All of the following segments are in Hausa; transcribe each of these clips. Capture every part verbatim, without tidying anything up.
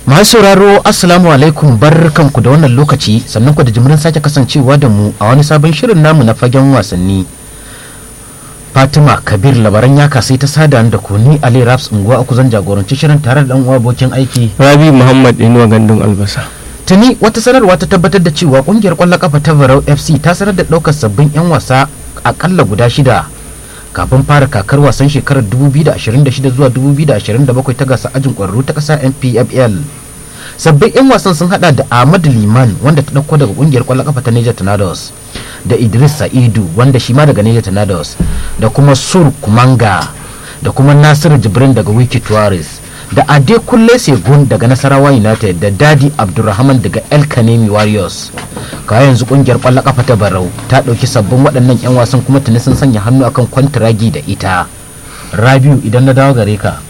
Masu sauraro assalamu alaikum, barkanku da wannan lokaci, sannan ku da jimirin sake kasancewa da mu a wani sabon shirin namu na fagen wasanni. Fatima Kabir labaran ya kasai ta sada da ku, ni Ali Raps unguwa aku zan jagoranci shirin tare da dan uwa abokin aiki Rabi Muhammad Inuwa Gandun Albasa. Tuni wata sanarwa ta tabbatar da cewa kungiyar kwallon kafa ta Barau F C ta sanar da daukar sabbin yan wasa akalla guda shida kafin fara kakar wasan shekarar dubu biyu da ashirin da shida zuwa dubu biyu da ashirin da bakwai ta gasa ajin kwararru ta kasa N P F L. Sabbin 'yan wasan sun hada da Ahmad Liman wanda ta dauko daga kungiyar kwallon kafa ta Niger Tornadoes, da Idris Sa'idu wanda shi ma daga Niger Tornadoes, da kuma Sur Kumanga, da kuma Nasiru Jibrin daga Wiki Tuwaris, da Ade Kulle Segun daga Nasarawa United, da Dadi Abdulrahman daga El Kanemi Warriors. Ka yanzu kungiyar kwallon kafa ta Barau ta dauki sabbin waɗannan 'yan wasan kuma tuni sun sanya hannu akan kwantiragi da ita. Rabiu, idan na dawo gare ka,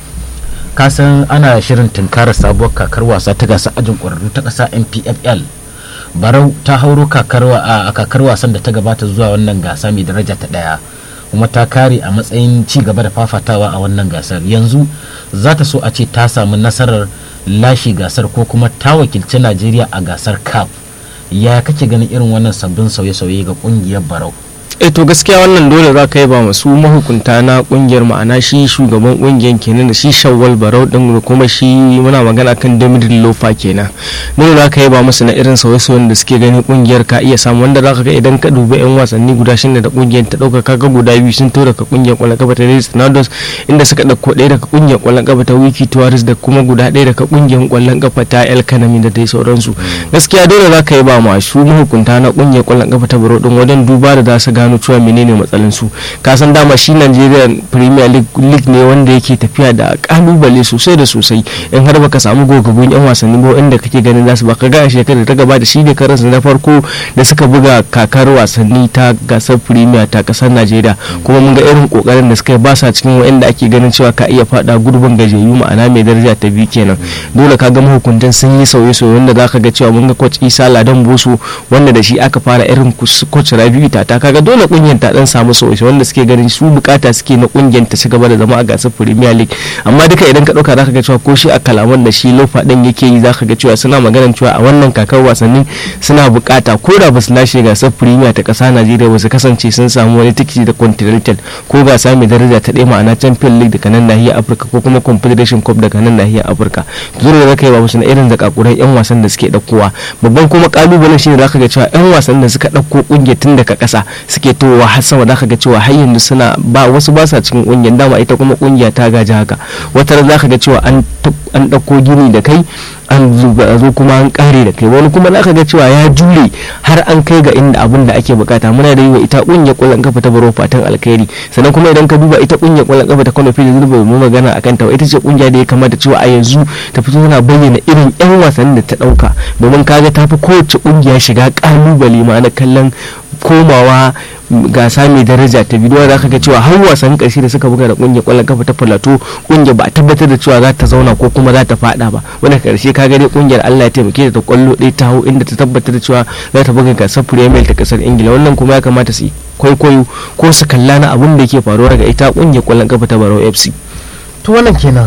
kasan ana shirin tunkarar sabuwar kakar wasa ta gasa ajin kwararru ta kasa N P F L. Barau ta hauro kakar a kakar wasan da ta gabata zuwa wannan gasa mai daraja ta daya, kuma ta kare a matsayin ci gaba da fafatawa a wannan gasar. Yanzu za ta so a ce ta samu nasarar lashe gasar ko kuma ta wakilci Najeriya a gasar C A F. Ya kake ganin irin wannan sabbin sauye-sauye ga kungiyar Barau? eh to gaskiya wannan dole za ka yi ba masu mahukunta na kungiyar, ma'ana shi shugaban kungiyar kenan da shi Shawwal Barau din da kuma shi muna magana kan Dimitri Lofa kenan. Dole za ka yi ba musu na irin sauye-sauyen da suke gani kungiyar ka iya samu, wanda za ka ga idan ka dubi yan wasanni guda shida da kungiyar ta dauka, kaga guda biyu sun to daga kungiyar kwallon kafa ta Niger Tornadoes, inda suka dauko ɗaya daga kungiyar kwallon kafa ta Wiki Tuwaris da kuma guda ɗaya daga kungiyar kwallon kafa ta El Kanemi da dai sauransu. Gaskiya dole za ka yi ba masu mahukunta na kungiyar kwallon kafa ta Barau din wajen duba da za su gano cewa menene matsalin su. Ka san dama shi Nigeria Premier League league ne wanda yake tafiya da kalubale sosai da sosai, in har baka samu gogaggun yan wasanni ba inda kake ganin za su baka ga shekarar ta gaba da shi ne karansu na farko da suka buga kakar wasanni ta gasar Premier ta kasar Nigeria, kuma mun ga irin kokarin da suka yi, ba sa cikin wanda ake ganin cewa ka iya fada gurbin gajiyayyu, ma'ana mai daraja ta biyu kenan. Dole ka ga mahukuntan sun yi sauye-sauye wanda zaka ga cewa mun ga coach Isa Ladan Boso wanda da shi aka fara irin coach Rabiu ta ta kaga dole kungiyar ta dan samu sauye wanda suke ganin su bukata suke na kungiyar ta ci gaba da zama a gasar Premier League. Amma duka idan ka dauka zaka ga cewa ko shi a kalaman da shi Lofa din yake yi, zaka ga cewa suna maganar cewa a wannan kakar wasanni suna bukata ko da ba su lashe gasar Premier ta kasa Najeriya ba su kasance sun samu wani tikiti da Continental ko gasa mai daraja ta ɗaya, ma'ana Champions League daga nan nahiyar Afirka ko kuma Confederation Cup daga nan nahiyar Afirka. Dole zaka yi ba musu na irin zakakuran yan wasan da suke daukowa. Babban kuma kalubalen shine zaka ga cewa yan wasan da suka dauko kungiyar tun daga kasa suke towa har sama, zaka ga cewa har yanzu suna ba wasu ba sa cikin kungiyar, dama ita kuma kungiya ta gaji haka. Wata ran zaka ga cewa an an dauko gini da kai, an zo kuma an kare da kai, wani kuma zaka ga cewa ya jure har an kai ga inda abin da ake bukata. Muna da yi wa ita kungiyar kwallon kafa ta Barau fatan alkhairi. Sannan kuma idan ka duba ita kungiyar kwallon kafa ta Kano Pilas ba mu magana akan ta, ita ce kungiya da ya kamata cewa a yanzu ta fito tana bayyana irin yan wasannin da ta dauka, domin kaga ta fi kowace kungiya shiga kalubale, ma'ana kallon komawa gasa mai daraja ta biyu. Za ka ga cewa har wasan karshe da suka buga da kungiyar kwallon kafa ta Plateau, kungiyar ba a tabbatar da cewa za ta zauna ko kuma za ta fada ba, wanda karshe ka gani kungiyar Allah ya taimake ta kwallo ɗaya ta hau inda ta tabbatar da cewa za ta buga gasar Premier ta kasar Ingila. Wannan kuma ya kamata su kwaikwayo ko su kalla na abin da yake faruwa daga ita kungiyar kwallon kafa ta Barau F C. To wannan kenan.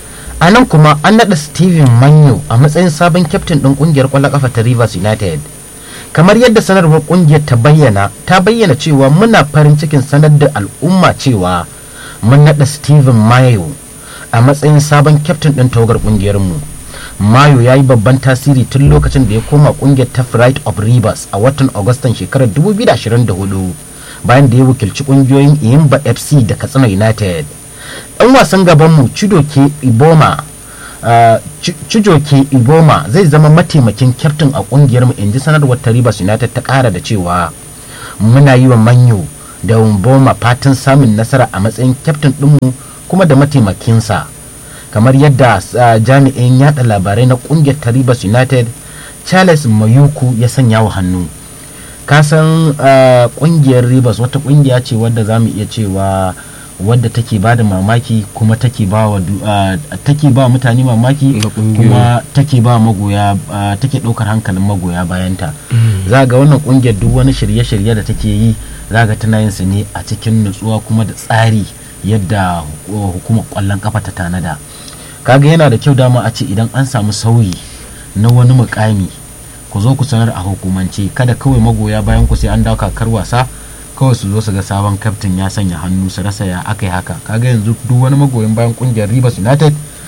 A nan kuma an naɗa Steven Manyo a matsayin sabon kyaftin ɗin kungiyar kwallon kafa ta Rivers United. Kamar yadda sanarwar kungiyar ta bayyana ta bayyana cewa muna farin cikin sanar da al'umma cewa mun naɗa Steven Mayo a matsayin sabon kyaftin ɗin tawagar kungiyarmu. Mayo ya yi babban tasiri tun lokacin da ya koma kungiyar ta Fright of Rivers a watan Agustan shekarar dubu biyu da ashirin da hudu, bayan da ya wakilci kungiyoyin Iyimba F C da Katsina United. Ɗan wasan gabanmu Chidoke Iboma Uh, Chijoke Iboma zai zama mataimakin kyaftin a kungiyar mu, inji sanarwar ta Rivers United ta kara da cewa muna yi wa Manyo da Iboma fatan samun nasara a matsayin kyaftin dinmu kuma da mataimakinsa, kamar yadda uh, jami'in yada labarai na kungiyar ta Rivers United Charles Mayuku ya sanya wa hannu. Kasan uh, kungiyar Rivers wata kungiya ce wadda zamu iya cewa wadda take ba da mamaki kuma take ba wa uh, take ba mutane mamaki kuma take ba magoya uh, take daukar hankalin magoya bayanta. Mm. Za ga wannan kungiyar duk wani shirye-shirye da take yi za ga tana yin su ne a cikin nutsuwa kuma da tsari yadda hukumar kwallon kafa ta tanada. kaga yana da kyau dama a ce idan an samu sauyi na wani mukami ku zo ku sanar a hukumance, kada kawai magoya bayan ku sai an dawo kakar wasa kawai su zo su ga sabon kaftin ya sanya hannu su rasa ya aka yi haka. Kaga yanzu duk wani magoyin bayan kungiyar Rivers United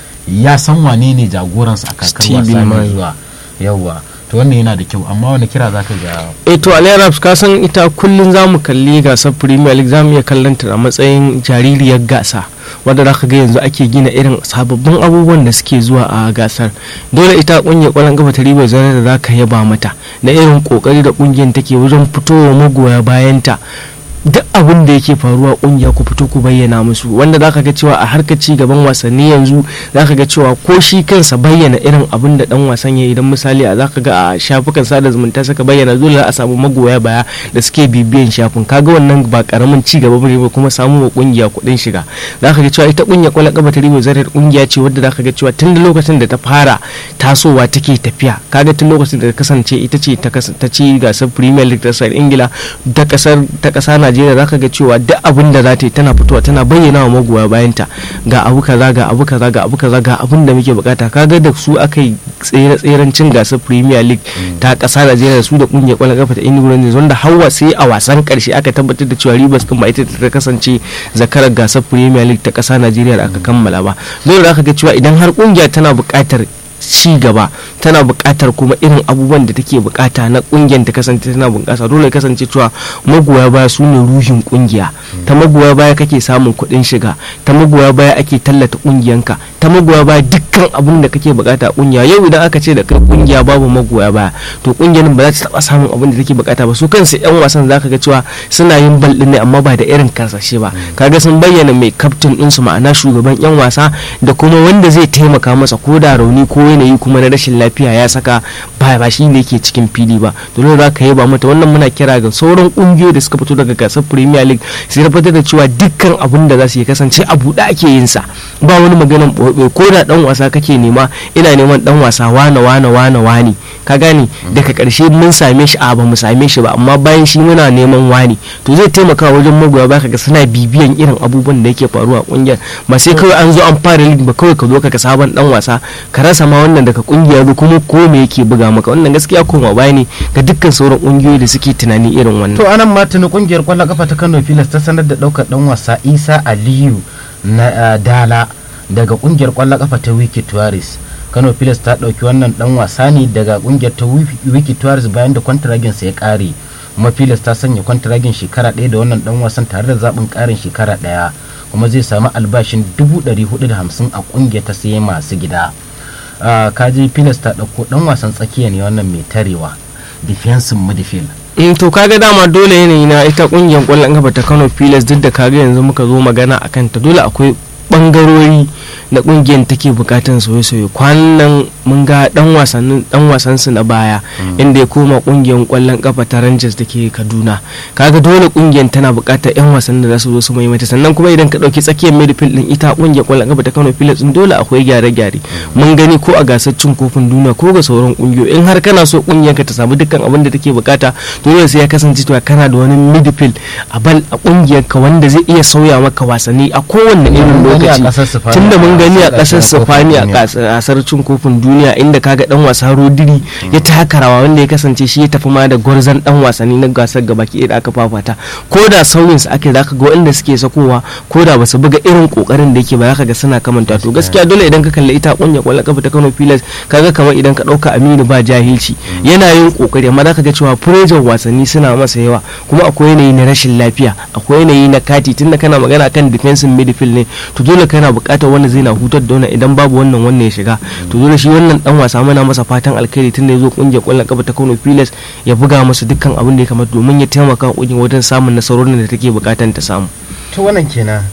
ya san wane ne jagoransa a kakar wasa mai zuwa. Yawwa to wannan yana da kyau, amma wani kira zaka ga eh to Ali Arabs ka san ita kullun zamu kalli gasar Premier League, zamu iya kallon ta a matsayin jaririyar gasa wanda zaka ga yanzu ake gina irin sababbin abubuwan da suke zuwa a gasar. Dole ita kungiyar kwallon kafa ta Rivers United da zaka yaba mata na irin kokari da kungiyar take wajen fitowa magoya bayanta duk abin da yake faruwa kungiya ku fito ku bayyana musu, wanda zaka ga cewa a harkar ci gaban wasanni yanzu zaka ga cewa ko shi kansa bayyana irin abin da dan wasan ya, idan misali a zaka ga a shafukan sada zumunta suka bayyana dole a samu magoya baya da suke bibiyan shafin. Kaga wannan ba karamin ci gaba bane ba, kuma samu wa kungiya kuɗin shiga. Zaka ga cewa ita kungiyar kwallon kafa ta Rivers United kungiya ce wadda zaka ga cewa tun da lokacin da ta fara tasowa take tafiya, kaga tun lokacin da ta kasance ita ce ta ci gasar Premier League ta kasar Ingila da kasar ta kasar Najeriya, zaka ga cewa duk abin da za ta yi tana fitowa tana bayyana wa magoya bayanta ga abu kaza ga abu kaza ga abu kaza ga abin da muke bukata. Kaga da su aka yi tsere tseren cin gasar Premier League ta kasa Najeriya da su da kungiyar kwallon kafa ta Ingila, wanda hawa sai a wasan karshe aka tabbatar da cewa Rivers din ba ita ta kasance zakarar gasar Premier League ta kasa Najeriya da aka kammala ba. Dole zaka ga cewa idan har kungiya tana bukatar ci gaba, tana buƙatar kuma irin abubuwan da take buƙata na ƙungiyar ta kasance tana bunƙasa, dole kasance cewa magoya baya su ne ruhin ƙungiya. Ta magoya baya kake samun kuɗin shiga, ta magoya baya ake tallata ƙungiyanka, ta magoya baya dukkan abin da kake buƙata a ƙungiya. Yau idan aka ce da kai ƙungiya babu magoya baya to ƙungiyar ba za ta taɓa samun abin da take buƙata ba. Su kansu ƴan wasan zaka ga cewa suna yin bal ɗin ne amma ba da irin karsashe ba. Kaga sun bayyana mai kaftin ɗinsu ma'ana shugaban ƴan wasa da kuma wanda zai taimaka masa ko da rauni ko yanayi kuma na rashin lafiya ya saka ba ba shi ne yake cikin fili ba. Dole za ka yaba mata. Wannan muna kira ga sauran kungiyoyi da suka fito daga gasar Premier League su tabbatar da cewa dukkan abin da za su yi kasance a buɗe ake yin sa, ba wani maganan ɓoɓe. Ko da dan wasa kake nema, ina neman dan wasa wane wane wane wani, ka gane daga ƙarshe mun same shi a ba mu same shi ba, amma bayan shi muna neman wani, to zai taimaka wajen magoya baka ga suna bibiyan irin abubuwan da yake faruwa a kungiyar. Ba sai kawai an zo an fara league ba kawai ka zo ka sabon dan wasa ka rasa ma wannan daga kungiya ba kuma ko me yake buga maka. Wannan gaskiya koma baya ne ga dukkan sauran kungiyoyi da suke tunani irin wannan. To anan ma tuni kungiyar kwallon kafa ta Kano Pilas ta sanar da daukar dan wasa Isa Aliyu na uh, Dala daga kungiyar kwallon kafa ta Wiki Tourist. Kano Pilas ta dauki wannan dan wasa ne daga kungiyar ta Wiki Tourist bayan da kwantiragin sa ya kare. Kuma Pilas ta sanya kwantiragin shekara ɗaya da wannan dan wasan tare da zabin karin shekara ɗaya, kuma zai samu albashin dubu ɗari hudu da hamsin a kungiyar ta sai masu gida. Uh, kaji Pilas ta dauko dan wasan tsakiya ne wannan mai tarewa defensive midfield. in to kaga dama dole yanayi na ita kungiyar kwallon kafa ta Kano Pilas, duk da kaga yanzu muka zo magana akan ta, dole akwai bangarori na kungiyar take bukatan soye-soye. kwanan mun ga dan wasannin dan wasan su na baya inda ya koma kungiyar kwallon kafa ta Rangers dake Kaduna. Kaga dole kungiyar tana bukatar yan wasan da za su zo su mai mata. Sannan kuma idan ka dauki tsakiyar midfield din ita kungiyar kwallon kafa ta Kano Pilas din dole akwai gyare-gyare. Mun gani ko a gasar cin kofin duniya ko ga sauran kungiyoyi, in har kana so kungiyar ka ta samu dukkan abin da take bukata, dole sai ya kasance cewa kana da wani midfield a bal a kungiyar ka wanda zai iya sauya maka wasanni a kowanne irin lokaci. Tunda mun gani a kasar Sifani a gasar cin kofin duniya inda kaga dan wasa Rodri ya taka rawa, wanda ya kasance shi ya tafi ma da gwarzan dan wasanni na gasar gabaki da aka fafata. Ko da sauyin su ake zaka ga wanda suke sakowa ko da basu buga irin kokarin da yake ba, zaka ga suna kamanta. To gaskiya dole idan ka kalli ita kungiyar kwallon kafa ta Kano Pilas, kaga kamar idan ka dauka Aminu ba jahilci yana yin kokari, amma zaka ga cewa pressure wasanni suna masa yawa, kuma akwai yanayi na rashin lafiya, akwai yanayi na kati. Tunda kana magana kan defensive midfield ne, to dole kana bukatar wanda zai na hutar da wannan, idan babu wannan wannan ya shiga. To dole shi wannan dan wasa muna masa fatan alkhairi tunda yazo kungiyar kwallon kafa ta Kano Pilas ya buga masa dukkan abin da ya kamata domin ya taimaka kungiyar wajen samun nasarorin da take bukatan ta samu. To wannan kenan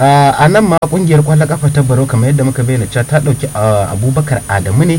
a nan ma kungiyar kwallon kafa ta Barau kamar yadda muka bayyana cewa ta dauki Abubakar Adamu ne,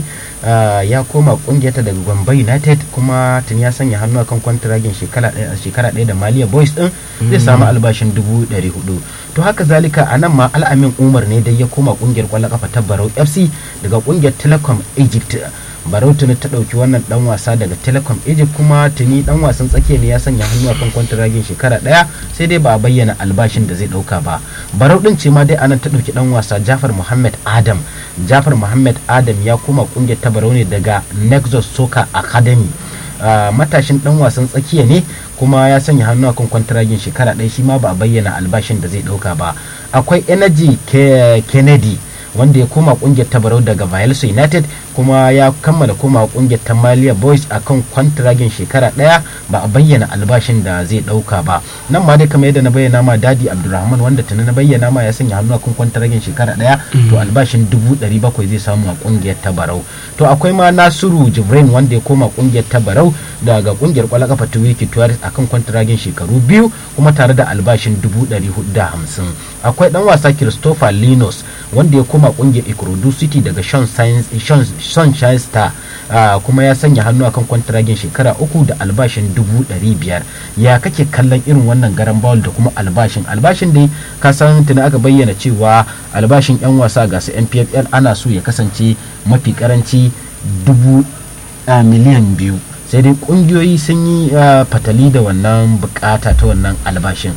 ya koma kungiyarta daga Gombe United, kuma tun ya sanya hannu akan kwantiragin shekara ɗaya shekara ɗaya da Maliya Boys din, zai samu albashin dubu ɗari hudu. To haka zalika a nan ma Al'amin Umar ne dai ya koma kungiyar kwallon kafa ta Barau F C daga kungiyar Telecom Egypt, Barau tuni ta ɗauki wannan ɗan wasa daga Telecom Egypt, kuma tuni ɗan wasan tsakiya ne ya sanya hannu a kan kwantiragin shekara ɗaya, sai dai ba a bayyana albashin da zai ɗauka ba. Barau ɗin ce ma dai anan ta ɗauki ɗan wasa Jafar Muhammad Adam. Jafar Muhammad Adam ya koma ƙungiyar ta Barau ne daga Nexus Soccer Academy. Uh, matashin dan wasan tsakiya ne kuma ya sanya hannu akan kwantiragin shekara ɗaya, shi ma ba a bayyana albashin da zai ɗauka ba. Akwai Energy Ke Kennedy wanda ya koma kungiyar ta Barau daga Bayelsa United, kuma ya kammala koma kungiyar ta Malia Boys akan kwantiragin shekara ɗaya, ba a bayyana albashin da zai ɗauka ba. Nan ma dai kamar yadda na bayyana ma Dadi Abdulrahman wanda tuni na bayyana ma ya sanya hannu akan kwantiragin shekara ɗaya, to albashin dubu ɗari bakwai zai samu a kungiyar ta Barau. To akwai ma Nasiru Jibrin wanda ya koma kungiyar ta Barau daga kungiyar kwallon kafa ta Wiki Tuwaris akan kwantiragin shekaru biyu, kuma tare da albashin dubu ɗari hudu da hamsin. Akwai dan wasa Christopher Linos wanda ya koma kungiyar Ikorodu City daga Sunshine Star, uh, kuma ya sanya hannu akan kwantiragin shekara uku da albashin dubu ɗari biyar. Ya kake kallon irin wannan garan bawul da kuma albashin albashin dai ka san tuni aka bayyana cewa albashin yan wasa ga su N P F L ana so ya kasance mafi karanci dubu uh, miliyan biyu, sai dai kungiyoyi sun yi uh, fatali da wannan bukata ta wannan albashin.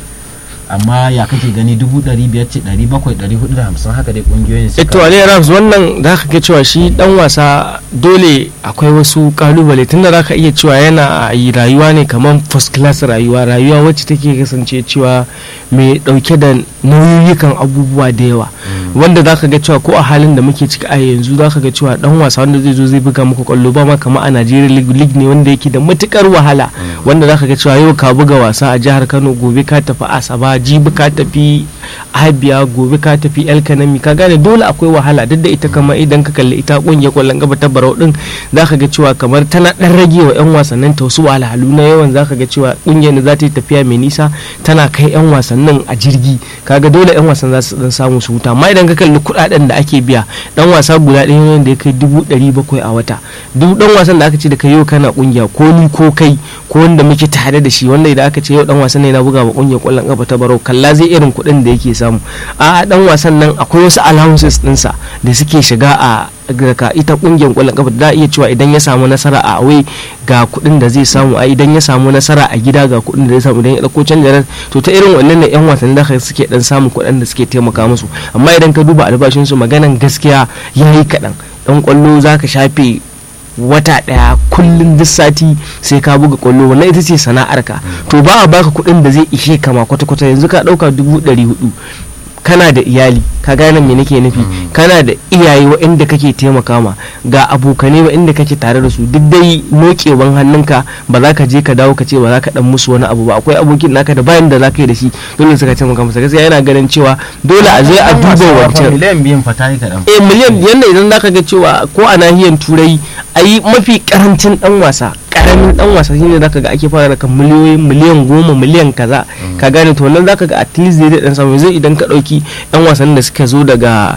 Amma ya kake gani dubu ɗari biyar ce ɗari bakwai ɗari hudu da hamsin haka dai kungiyoyin suka. Ito Ali Rams wannan za ka ga cewa shi dan wasa dole akwai wasu kalubale, tunda za ka iya cewa yana yi rayuwa ne kamar first class rayuwa rayuwa wacce take kasance cewa mai dauke da nauyukan abubuwa da yawa, wanda za ka ga cewa ko a halin da muke ciki a yanzu za ka ga cewa dan wasa wanda zai zo zai buga muku kwallo ba ma kamar a Nigeria League League ne wanda yake da matukar wahala, wanda za ka ga cewa yau ka buga wasa a jihar Kano, gobe ka tafi Asaba, jibi ka tafi Abia, gobe ka tafi El Kanami, ka gane dole akwai wahala. Duk da ita kamar idan ka kalli ita kungiyar kwallon gaba ta Barau din zaka ga cewa kamar tana dan rage wa yan wasannin ta wasu wahalhalu na yawan, zaka ga cewa kungiyar da za ta yi tafiya mai nisa tana kai yan wasannin a jirgi, kaga dole yan wasan za su dan samu su huta. Amma idan ka kalli kudaden da ake biya dan wasa guda ɗaya wanda ya kai dubu ɗari bakwai a wata, duk dan wasan da aka ce da kai yau kana kungiya ko ni ko kai ko wanda muke tare da shi, wanda idan aka ce yau dan wasan ne na buga wa kungiyar kwallon gaba ta Barau, kalla zai irin kuɗin da yake samu. A dan wasan nan akwai wasu allowances ɗinsa da suke shiga a daga ita kungiyar kwallon kafa da iya cewa idan ya samu nasara a away ga kuɗin da zai samu, a idan ya samu nasara a gida ga kuɗin da zai samu, idan ya dauko canjarar to ta irin wannan ne yan wasanni da suke dan samun kuɗin da suke taimaka musu. Amma idan ka duba albashin su maganan gaskiya yayi kaɗan. Dan kwallo zaka shafe wata daya kullum duk sati sai ka buga kwallo, wannan ita ce sana'arka, to ba a baka kuɗin da zai ishe kama kwata-kwata. Yanzu ka ɗauka dubu ɗari hudu, kana da iyali, ka gane me nake nufi, kana da iyaye waɗanda kake taimaka ma, ga abokanai waɗanda kake tare da su, duk dai nokewan hannunka ba za ka je ka dawo ka ce ba za ka dan musu wani abu ba. Akwai abokin naka da bayan da za ka yi da shi, dole suka taimaka masa. Gaskiya yana ganin cewa dole a zo a duba wancan miliyan biyan fata yi kaɗan. eh miliyan yanda idan za ka ga cewa ko a nahiyar turai ayi mafi karancin dan wasa karamin dan wasa shine zaka ga ake fara daga miliyoyin miliyan goma miliyan kaza, ka gane to nan zaka ga at least zai dan samu. Zai idan ka dauki yan wasan da suka zo daga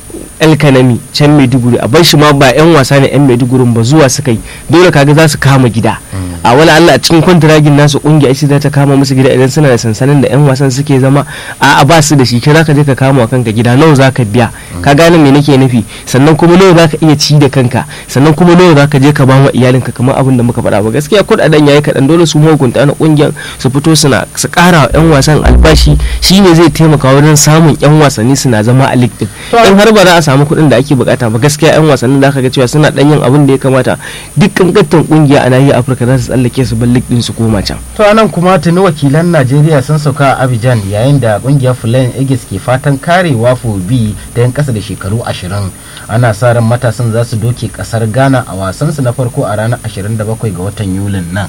El Kanami can Maiduguri, a bar shi ma ba yan wasa ne yan Maiduguri ba, zuwa suka yi dole kaga za su kama gida. A wani Allah a cikin kwantiragin nasu kungiya ce za ta kama musu gida idan suna da sansanin da yan wasan suke zama a ba su da shi, kai zaka je ka kama wa kanka gida, nawa zaka biya, ka gane me nake nufi, sannan kuma nawa zaka iya ci da kanka, sannan kuma nawa zaka je ka ba wa iyalinka, kamar abin da muka faɗa ba. Gaskiya kuɗaɗen yayi kaɗan, dole su mahukunta na kungiyar su fito suna su ƙara wa yan wasan albashi, shine zai taimaka wajen samun yan wasanni suna zama a league din. In har ba za a samu kuɗin da ake bukata ba, gaskiya yan wasannin da aka ga cewa suna dan yin abin da ya kamata, dukkan gattan kungiya a nahiyar Afirka za su tsallake su bar league din su koma can. To anan kuma tuni wakilan Najeriya sun sauka a Abidjan, yayin da kungiyar Flying Eagles ke fatan karewa Fo B da yan kasa da shekaru ashirin. Ana sa ran matasan za su doke kasar Ghana a wasansu na farko a ranar ashirin da bakwai ga watan Yulin nan.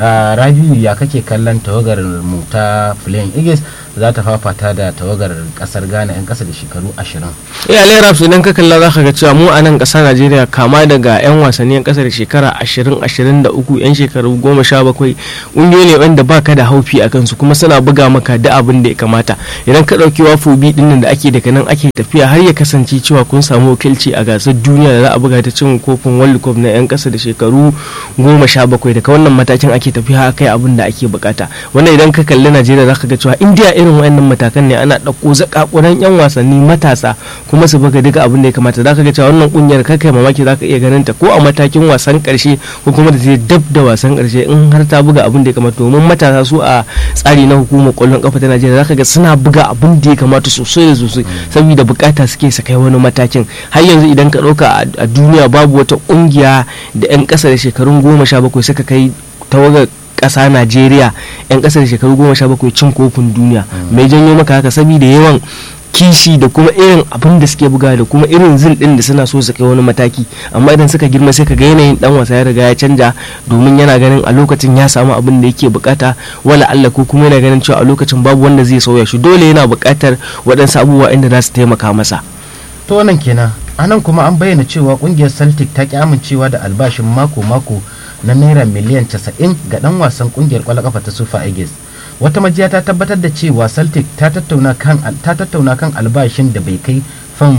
Rabiu, ya kake kallon tawagar mu ta Flying Eagles za ta fafata da tawagar kasar Ghana yan kasa da shekaru ashirin? Eh Ali Raps, idan ka kalla za ka ga cewa mu a nan kasar Najeriya kama daga yan wasanni yan kasa da shekara ashirin ashirin da uku yan shekaru goma sha bakwai ƙungiyoyi ne wanda baka da haufi a kansu, kuma suna buga maka da abin da ya kamata. Idan ka ɗauki wafo bi ɗin da ake daga nan ake tafiya har ya kasance cewa kun samu wakilci wakilci a gasar duniya da za a buga ta cin kofin world cup na 'yan kasa da shekaru goma sha bakwai daga wannan matakin ake tafiya kai abin da ake bukata. Wannan idan ka kalli Najeriya za ka ga cewa indiya irin wayannan matakan ne ana ɗauko zakakuran 'yan wasanni matasa kuma su buga duka abin da ya kamata. Za ka ga cewa wannan kungiyar kai kai mamaki za ka iya ganin ta ko a matakin wasan karshe ko kuma da zai dab da wasan karshe in har ta buga abin da ya kamata, domin matasa su a tsari na hukumar kwallon kafa ta Najeriya za ka ga suna buga abin da ya kamata sosai da sosai saboda bukata suke su kai wani matakin. Har yanzu idan ka ɗauka a duniya babu wata kungiya da 'yan ƙasa da shekarun goma sha bakwai suka kai tawagar ƙasa Najeriya 'yan ƙasa da shekaru goma sha bakwai cin kofin duniya. Mai janyo maka haka saboda yawan kishi da kuma irin abin da suke buga da kuma irin zin din da suna so su kai wani mataki, amma idan suka girma sai ka ga yanayin dan wasa ya riga ya canja domin yana ganin a lokacin ya samu abin da yake bukata wala Allah ko kuma yana ganin cewa a lokacin babu wanda zai sauya shi, dole yana bukatar waɗansu abubuwa inda za su taimaka masa. To wannan kenan. Anan kuma an bayyana cewa kungiyar Celtic ta ki amincewa da albashin mako-mako na naira miliyan casa'in ga dan wasan kungiyar kwallon kafa ta Super Eagles. Wata majiya ta tabbatar da cewa Celtic ta tattauna kan ta tattauna kan albashin da bai kai fan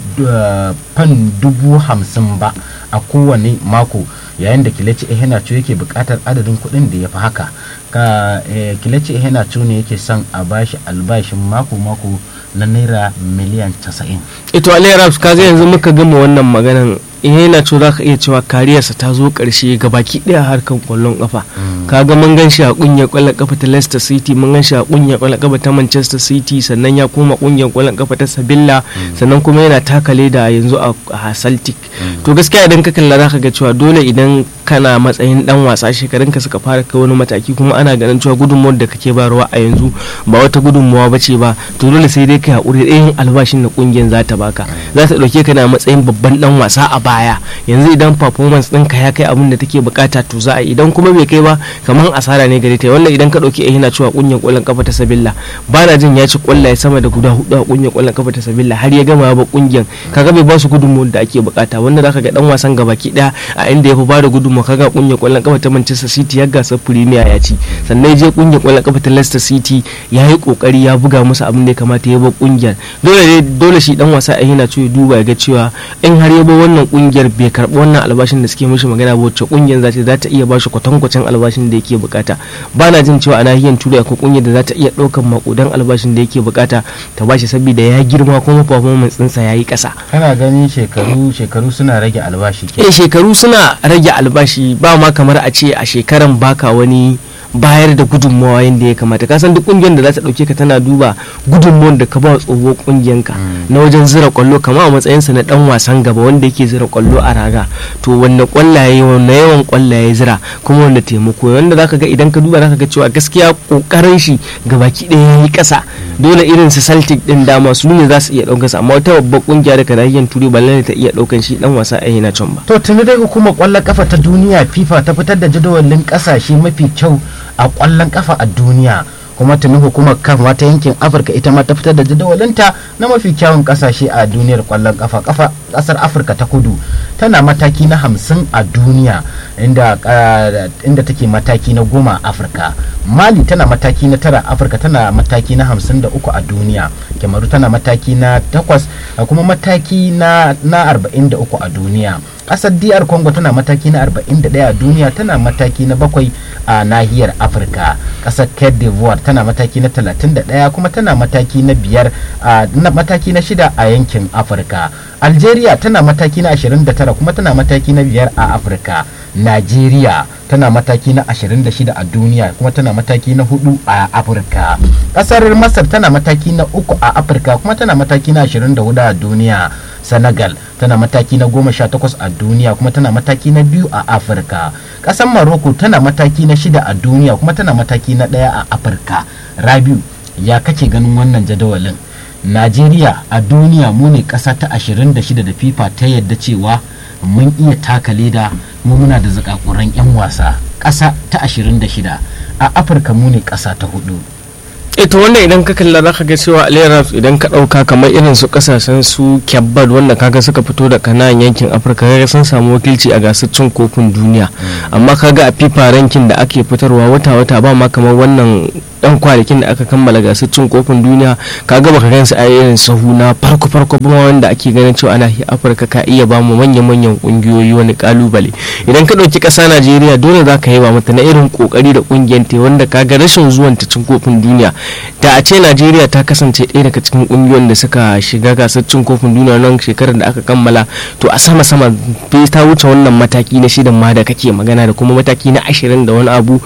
fan dubu hamsin ba a kowane mako, yayin da Kelechi Iheanacho yake buƙatar adadin kuɗin da ya fi haka. Ka Kelechi Iheanacho ne yake son a bashi albashin mako-mako na naira miliyan casa'in. Ito Aliyar Raps kaga yanzu muka gama wannan maganan yana cewa za ka iya cewa kariyarsa ta zo karshe ga baki daya harkan kwallon kafa. Kaga mun gan shi a kungiyar kwallon kafa ta Leicester City, mun gan shi a kungiyar kwallon kafa ta Manchester City, sannan ya koma kungiyar kwallon kafa ta Sevilla, sannan kuma yana taka leda yanzu a Celtic. To gaskiya idan ka kalla za ka ga cewa dole idan kana matsayin dan wasa shekarunka suka fara kai wani mataki kuma ana ganin cewa gudunmuwar da kake bayarwa a yanzu ba wata gudunmuwa bace ba, to dole sai dai kai hakuri ɗayan albashin da kungiyar za ta baka, za ta dauke ka na matsayin babban dan wasa a baya. Yanzu idan performance ɗinka ya kai abin da take bukata to za a yi, idan kuma bai kai ba kamar asara ne gare ta. Wannan idan ka dauki yana cewa kungiyar kwallon kafa ta Sevilla ba na jin ya ci kwallaye sama da guda hudu a kungiyar kwallon kafa ta Sevilla har ya gama ba kungiyar, kaga bai ba su gudunmuwar da ake bukata, wanda zaka ga dan wasan gabaki daya a inda ya fi ba da gudunmuwa. Kaga kungiyar kwallon kafa ta Manchester City ya gasar Premier ya ci, sannan je kungiyar kwallon kafa ta Leicester City ya yi kokari ya buga musu abin da ya kamata ya ba kungiyar. Dole dole shi dan wasa yana cewa duba ya ga cewa in har ya ba wannan kungiyar bai karɓi wannan albashin da suke mishi magana ba, wacce kungiyar za ta za ta iya bashi kwatankwacin albashin da yake bukata. Ba na jin cewa a nahiyar Turai akwai kungiyar da za ta iya ɗaukan makudan albashin da yake bukata ta bashi saboda ya girma kuma performance ɗinsa ya yi ƙasa. Kana ganin shekaru shekaru suna rage albashi ke? Eh, shekaru suna rage albashi, ba ma kamar a ce a shekaran baka wani bayar da gudunmawa yadda ya kamata. Ka san duk kungiyar da za ta dauke ka tana duba gudunmawar da ka ba tsoho kungiyanka na wajen zira kwallo, kama a matsayinsa na dan wasan gaba wanda yake zira kwallo a raga, to wanda kwallaye wanda yawan kwallaye zira kuma wanda taimako, wanda zaka ga idan ka duba zaka ga cewa gaskiya kokarin shi gabaki ɗaya yayi kasa. Dole irin su Celtic din dama su ne za su iya daukar sa, amma wata babbar kungiya da nahiyar Turai ba lalle ta iya daukan shi dan wasa a yana can ba. To tuni dai hukumar kwallon kafa ta duniya FIFA ta fitar da jadawalin kasashe mafi kyau a kwallon kafa a duniya, kuma tuni hukumar kan wata yankin Afirka ita ma ta fitar da jadawalinta na mafi kyawun kasashe a duniyar kwallon kafa. kafa kasar Afirka ta kudu tana mataki na hamsin a duniya, inda uh, inda take mataki na goma a Afirka. Mali tana mataki na tara, Afirka tana mataki na hamsin da uku a duniya. Kemaru tana mataki na takwas, kuma mataki na na arba'in da uku a duniya. Kasar D R Congo tana mataki na arba'in da ɗaya a duniya, tana mataki na bakwai a nahiyar Afirka. Kasar Cote d'Ivoire tana mataki na talatin da ɗaya, kuma tana mataki na biyar a mataki na shida a yankin Afirka. Algeria tana mataki na ashirin da tara, kuma tana mataki na biyar a Afirka. Najeriya tana mataki na ashirin da shida a duniya, kuma tana mataki na hudu a Afirka. Kasar Masar tana mataki na uku a Afirka, kuma tana mataki na ashirin da hudu a duniya. Senegal tana mataki na goma sha takwas a duniya, kuma tana mataki na biyu a Afirka. Kasar Morocco tana mataki na shida a duniya, kuma tana mataki na ɗaya a Afirka. Rabiu, ya kake ganin wannan jadawalin? Najeriya a duniya mu ne ƙasa ta ashirin da shida da FIFA ta yadda cewa mun iya taka leda, mu muna da zakakuran 'yan wasa. Ƙasa ta ashirin da shida, a Afirka mu ne ƙasa ta hudu. ita wannan idan ka kalla za ka ga cewa aliraf idan ka ɗauka kamar irin su kasashen su kyabbad wanda kaga suka fito da kananan yankin afirka kaga sun samu wakilci a gasar cin kofin duniya, amma kaga a fifa rankin da ake fitarwa wata-wata ba ma kamar wannan yan kwanakin da aka kammala gasar cin kofin duniya kaga baka gansu a irin sahu na farko farko ba wanda ake ganin cewa ana Afirka ka iya ba mu manyan manyan kungiyoyi wani kalubale. Idan ka dauki kasa Najeriya dole za ka yi ba mata na irin kokari da kungiyar ta wanda kaga rashin zuwan ta cin kofin duniya da a ce Najeriya ta kasance ɗaya daga cikin kungiyoyin da suka shiga gasar cin kofin duniya nan shekarar da aka kammala to a sama sama bai ta wuce wannan mataki na shidan ma da kake magana da kuma mataki na ashirin da wani abu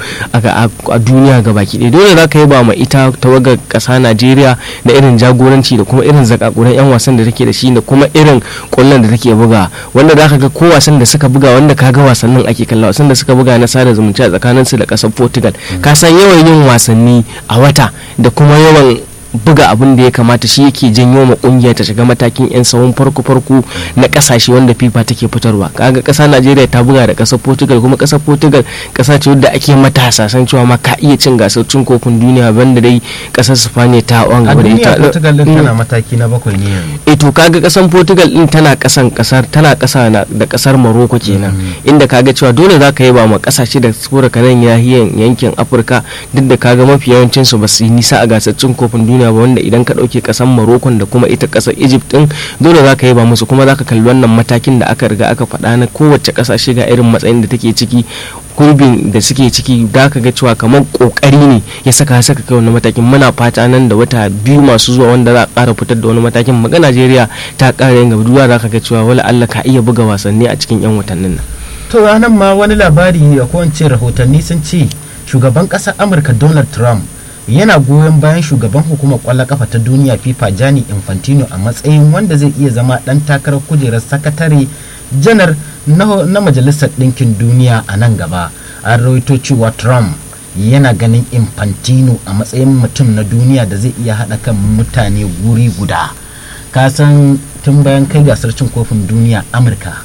a duniya gabaki ɗaya. Dole za ka yi ba ma ita tawagar ƙasa Najeriya na irin jagoranci da kuma irin zakakuran 'yan wasan da take da shi da kuma irin ƙwallon da take buga wanda za ka ga ko wasan da suka buga wanda ka ga wasannin ake kalla wasan da suka buga na sada zumunci a tsakaninsu da ƙasar Portugal ka san yawan yin wasanni a wata da kuma yawan buga abin da ya kamata shi yake janyo ma kungiya ta shiga matakin yan sahun farko farko na kasashe wanda FIFA take fitarwa. Kaga kasa Najeriya ta buga da kasar Portugal kuma kasar Portugal kasa ce wadda ake mata hasasan cewa ma ka iya cin gasar cin kofin duniya banda dai kasar Spain ta wanga da ita. Portugal din tana mataki na bakwai ne yanzu. Eh to kaga kasar Portugal din tana kasan kasar tana kasa da kasar Morocco kenan inda kaga cewa dole zaka yi ba ma kasashe da tsora kanan yahiyan yankin Afirka duk da kaga mafi yawancin su ba su yi nisa a gasar cin kofin duniya ba wanda idan ka dauke kasan Morocco da kuma ita kasar Egypt din dole zaka yi ba musu kuma zaka kalli wannan matakin da aka riga aka faɗa na kowace kasashe ga irin matsayin da take ciki gurbin da suke ciki da ka ga cewa kamar kokari ne ya saka saka kai wannan matakin. Muna fata nan da wata biyu masu zuwa wanda za a ƙara fitar da wani matakin maga Najeriya ta ƙara yin gaba duwa za ka ga cewa wala Allah ka iya buga wasanni a cikin yan watannin nan. To ranar ma wani labari a kowace rahotanni sun ce shugaban ƙasar Amurka Donald Trump yana goyon bayan shugaban hukumar kwallon kafa ta duniya FIFA Gianni Infantino a matsayin wanda zai iya zama dan takarar kujerar sakatare janar na majalisar ɗinkin duniya a nan gaba. An rawaito cewa Trump yana ganin Infantino a matsayin mutum na duniya da zai iya haɗa kan mutane guri guda. Kasan tun bayan kai gasar cin kofin duniya Amurka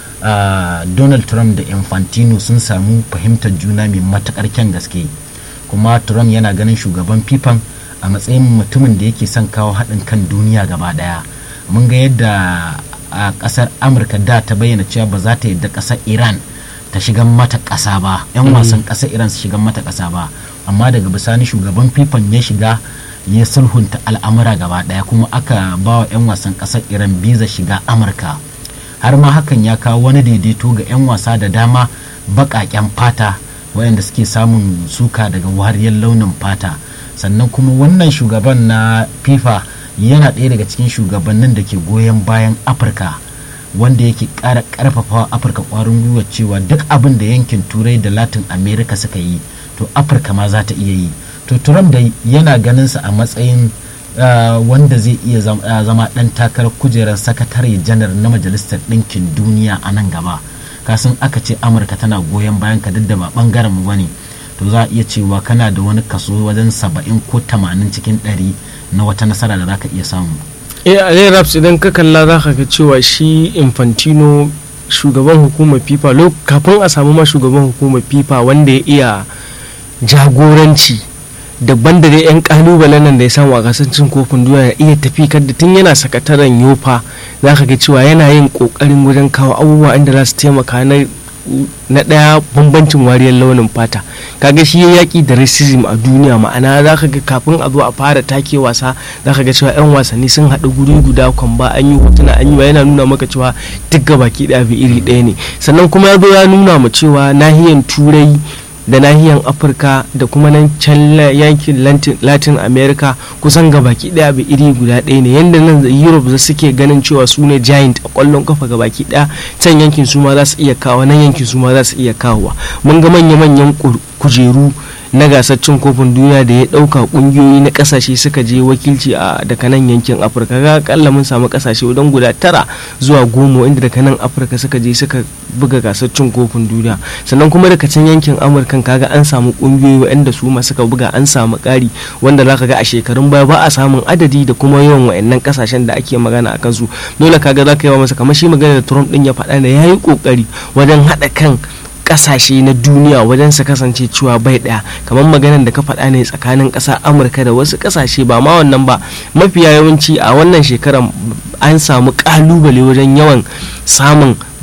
uh, Donald Trump da Infantino sun samu fahimtar juna mai matakar kyan gaske. Kuma Trump yana ganin shugaban FIFA a matsayin mutumin da yake son kawo haɗin kan duniya gaba ɗaya. Mun ga yadda a ƙasar Amurka da ta bayyana cewa ba za ta yadda ƙasar Iran ta shiga mata ƙasa ba, 'yan wasan ƙasar Iran su shiga mata ƙasa ba, amma daga bisani shugaban FIFA ya shiga ya sulhunta al'amura gaba ɗaya kuma aka ba wa 'yan wasan ƙasar Iran biza shiga Amurka. Har ma hakan ya kawo wani daidaito ga 'yan wasa da dama baƙaƙen fata wayanda suke samun suka daga wariyar launin fata. Sannan kuma wannan shugaban na FIFA yana ɗaya daga cikin shugabannin da ke goyon bayan Afirka wanda yake ƙara ƙarfafawa Afirka ƙwarin gwiwa cewa duk abin da yankin Turai da Latin America suka yi to Afirka ma za ta iya yi. To Trump dai yana ganin sa a matsayin uh, wanda zai iya zama, uh, zama ɗan takarar kujerar sakatare janar na majalisar ɗinkin duniya a nan gaba. Kasan aka ce Amurka tana goyon bayan ka duk da ba ɓangaren mu bane, to za a iya cewa kana da wani kaso wajen saba'in ko tamanin cikin ɗari na wata nasara da za ka iya samu. eh a raps idan ka kalla za ka ga cewa shi Infantino shugaban hukumar FIFA kafin a samu ma shugaban hukumar FIFA wanda ya iya jagoranci daban da dai yan kalubalen nan da ya samu a gasar cin kofin duniya ya iya tafi kadda tun yana sakataren yofa za ka ga cewa yana yin kokarin wajen kawo abubuwa inda za su taimaka na na ɗaya bambancin wariyar launin fata. Kaga shi ya yaƙi da racism a duniya, ma'ana za ka ga kafin a zo a fara take wasa za ka ga cewa 'yan wasanni sun haɗu guri guda kwamba an yi hotuna an yi wa yana nuna maka cewa duk gabaki ɗaya bi iri ɗaya ne. Sannan kuma ya zo ya nuna mu cewa nahiyan turai da nahiyan afirka da kuma nan can yankin latin america kusan gabaki daya bai iri guda ɗaya ne, yadda nan europe za suke ganin cewa su ne giant a kwallon kafa gabaki daya, can yankin su ma za su iya kawo, nan yankin su ma za su iya kawowa. Mun ga manya-manyan kujeru na gasar cin kofin duniya da ya dauka kungiyoyi na kasashe suka je wakilci a daga nan yankin afirka. Ga akalla mun samu kasashe wadan guda tara zuwa goma inda daga nan afirka suka je suka buga gasar cin kofin duniya. Sannan kuma daga can yankin amurkan kaga an samu kungiyoyi waɗanda su ma suka buga, an samu ƙari wanda zaka ga a shekarun baya ba a samun adadi da kuma yawan waɗannan kasashen da ake magana a kansu. Dole kaga zaka yi wa masa kamar shi magana da Trump din ya faɗa ne, yayi kokari wajen haɗa kan kasashe na duniya wajen su kasance cewa bai daya, kamar maganar da ka faɗa ne tsakanin ƙasar amurka da wasu ƙasashe ba ma wannan ba, mafiya yawanci a wannan shekarar an samu ƙalubale wajen yawan samun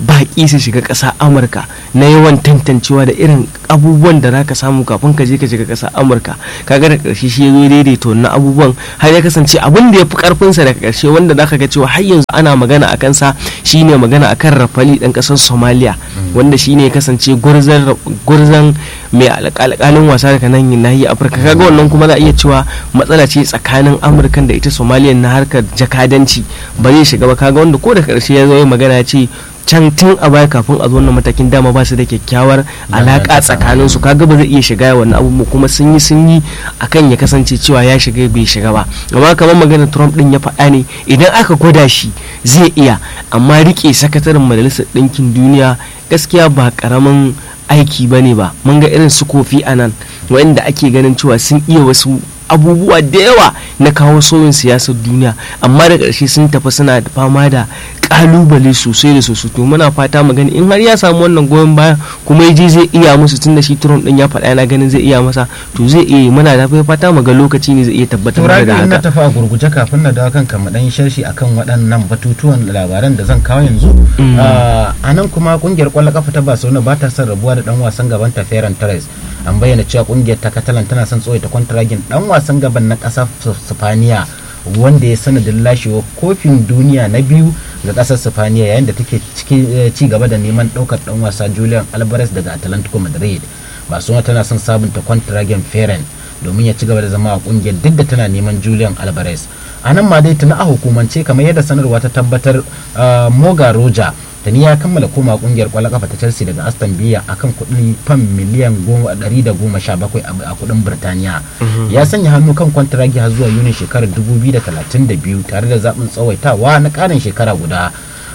baƙi su shiga ƙasa Amurka, na yawan tantancewa da irin abubuwan da zaka samu kafin ka je ka shiga ƙasa Amurka. Kaga da ƙarshe shi ya zo daidaita wannan abubuwan har ya kasance abin da ya fi ƙarfinsa daga ƙarshe wanda zaka ga cewa har yanzu ana magana a kansa shine magana akan Rafali ɗan ƙasar Somalia, wanda shine ya kasance gurzan mai alƙalin wasa daga nan nahiyar Afirka. Kaga wannan kuma za a iya cewa matsala ce tsakanin Amurkan da ita Somaliya na harkar jakadanci ba zai shiga ba. Kaga wanda ko da ƙarshe ya zo ya magana ce can tun a baya kafin a zo wannan matakin dama ba su da kyakkyawar alaka tsakanin su. Kaga ba zai iya shiga wannan abubuwa kuma sun yi sun yi akan ya kasance cewa ya shiga bai shiga ba. Amma kamar magana Trump din ya faɗa ne, idan aka gwada shi zai iya, amma rike sakataren majalisar ɗinkin duniya gaskiya ba karamin aiki bane ba. Mun ga irin su Kofi Annan wanda ake ganin cewa sun iya wasu abubuwa da yawa na kawo sauyin siyasar duniya, amma da ƙarshe sun tafi suna fama da kalubale sosai da sosai. To muna fata mu gani in har ya samu wannan goyon baya kuma yaje zai iya musu, tun da shi Trump din ya faɗa yana ganin zai iya masa, to zai iya. Muna da fata mu ga lokaci ne zai iya tabbatar da haka. Ina tafi a gurguje kafin na dawo kanka mu dan sharshi akan waɗannan batutuwan labaran da zan kawo yanzu. A nan kuma kungiyar kwallon kafa ta Barcelona ba ta son rabuwa da dan wasan gaban ta Ferran Torres. An bayyana cewa kungiyar ta Catalan tana son tsoye ta kwantaragin dan wasan gaban na ƙasar Spaniya wanda ya sanadin lashewa kofin duniya na biyu ga kasar Sifaniya, yayin da take ci gaba da neman daukar dan wasa Julian Alvarez daga Atlantico Madrid. Barcelona tana son sabunta kwantaragen Ferran domin ya ci gaba da zama a kungiyar duk da tana neman Julian Alvarez. A nan ma dai tuna a hukumance kamar yadda sanarwa ta tabbatar, Moga Roja tani ya kammala koma kungiyar kwallon kafa ta Chelsea daga Aston Villa akan kudi fam miliyan ɗari da goma sha bakwai a kudin Birtaniya. Ya sanya hannu kan kwantaragi har zuwa Yunin shekarar dubu biyu da talatin da biyu tare da zaɓin tsawaitawa na ƙarin shekara guda.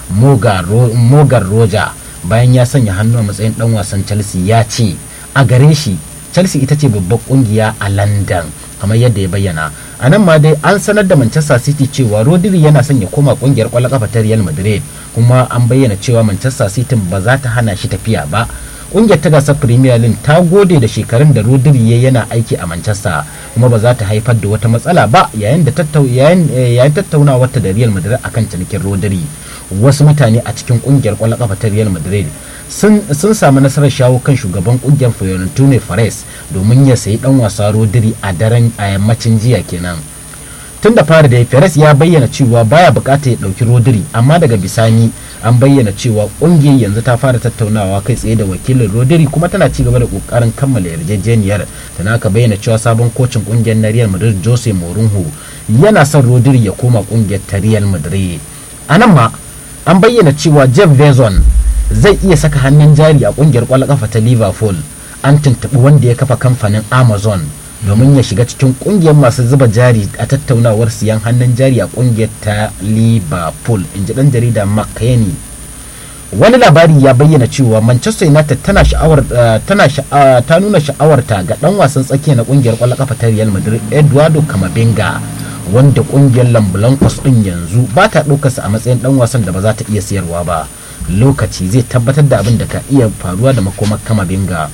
Mogar Roja bayan ya sanya hannu a matsayin dan wasan Chelsea ya ce a gare shi Chelsea ita ce babbar kungiya a London kamar yadda ya bayyana. A nan ma dai an sanar da Manchester City cewa Rodri yana son ya koma kungiyar kwallon kafa ta Real Madrid, kuma an bayyana cewa Manchester City ba za ta hana shi tafiya ba. Kungiyar ta gasar Premier League ta gode da shekarun da Rodri ya yana aiki a Manchester, kuma ba za ta haifar da wata matsala ba yayin da yayin tattaunawar ta da Real Madrid akan cinikin Rodri. Wasu mutane a cikin kungiyar kwallon kafa ta Real Madrid sun samu nasarar shawo kan shugaban kungiyar Florentino Perez domin ya sayi dan wasa Rodri a daren a yammacin jiya kenan. Tun da fara da Perez ya bayyana cewa baya bukata ya dauki Rodri, amma daga bisani an bayyana cewa kungiyar yanzu ta fara tattaunawa kai tsaye da wakilin Rodri kuma tana ci gaba da kokarin kammala yarjejeniyar. Tana ka bayyana cewa sabon kocin kungiyar na Real Madrid Jose Mourinho yana son Rodri ya koma kungiyar ta Real Madrid. A nan ma an bayyana cewa Jeff Bezos zai iya saka hannun jari a kungiyar kwallon kafa ta Liverpool. An tuntuɓi wanda ya kafa kamfanin Amazon domin ya shiga cikin kungiyar masu zuba jari a tattaunawar siyan hannun jari a kungiyar ta Liverpool, in ji dan jarida Mark Kenny. Wani labari ya bayyana cewa Manchester United tana sha'awar tana ta nuna sha'awarta ga dan wasan tsakiya na kungiyar kwallon kafa ta Real Madrid Eduardo Camavinga, wanda kungiyar Blancos din yanzu ba ta ɗaukarsa a matsayin dan wasan da ba za ta iya siyarwa ba. Lokaci zai tabbatar da abin da ka iya faruwa da makomar Camavinga.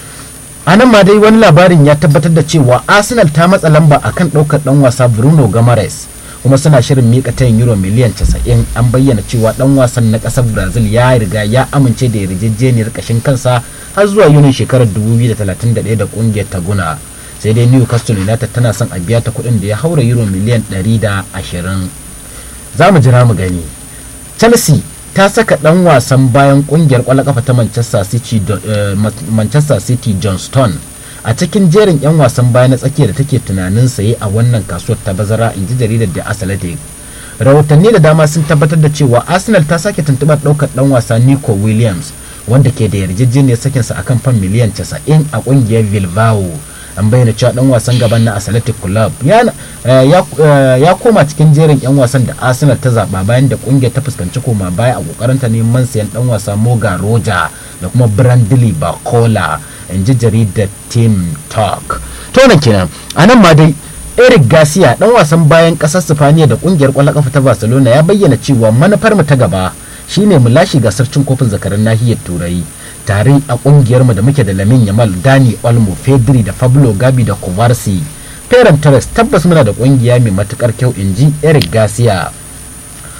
A nan ma dai wani labarin ya tabbatar da cewa Arsenal ta matsa lamba akan ɗaukar ɗan wasa Bruno Guimaraes, kuma suna shirin mika tayin euro miliyan casa'in. An bayyana cewa ɗan wasan na ƙasar Brazil ya riga ya amince da yarjejeniyar ƙashin kansa har zuwa Yunin shekarar dubu biyu da talatin da ɗaya da ƙungiyar ta guna. Sai dai Newcastle United tana son a biya ta kuɗin da ya haura euro miliyan ɗari da ashirin. Za mu jira mu gani. Chelsea ta saka dan wasan bayan kungiyar kwallon kafa ta Manchester City uh, Manchester City John Stone a cikin jerin yan wasan baya na tsakiya da take tunanin saye a wannan kasuwar ta bazara, inji jaridar The Athletic. Rahotanni da dama sun tabbatar da cewa Arsenal ta sake tuntubar daukar dan wasa Nico Williams wanda ke da yarjejeniyar sakin sa akan fan miliyan casa'in a kungiyar Bilbao. An bayyana cewa dan wasan gaban na Athletic Club ya, ya, ya koma cikin jerin yan wasan da Arsenal ta zaba bayan da kungiyar ta fuskanci koma baya a kokarin ta neman sayan dan wasa Moga Roja da kuma Brandley Bacola, in ji jaridar Team Talk. To nan kenan a nan ma dai Eric Garcia dan wasan bayan kasar Spaniya da kungiyar kwallon kafa ta Barcelona ya bayyana cewa manufar mu ta gaba shine mu lashe gasar cin kofin zakaran nahiyar Turai tare a kungiyar mu da muke da Lamine Yamal, Dani Olmo, Pedri da Pablo Gabi da Kovarsi. Ferran Torres tabbas muna da kungiya mai matukar kyau, inji Eric Garcia.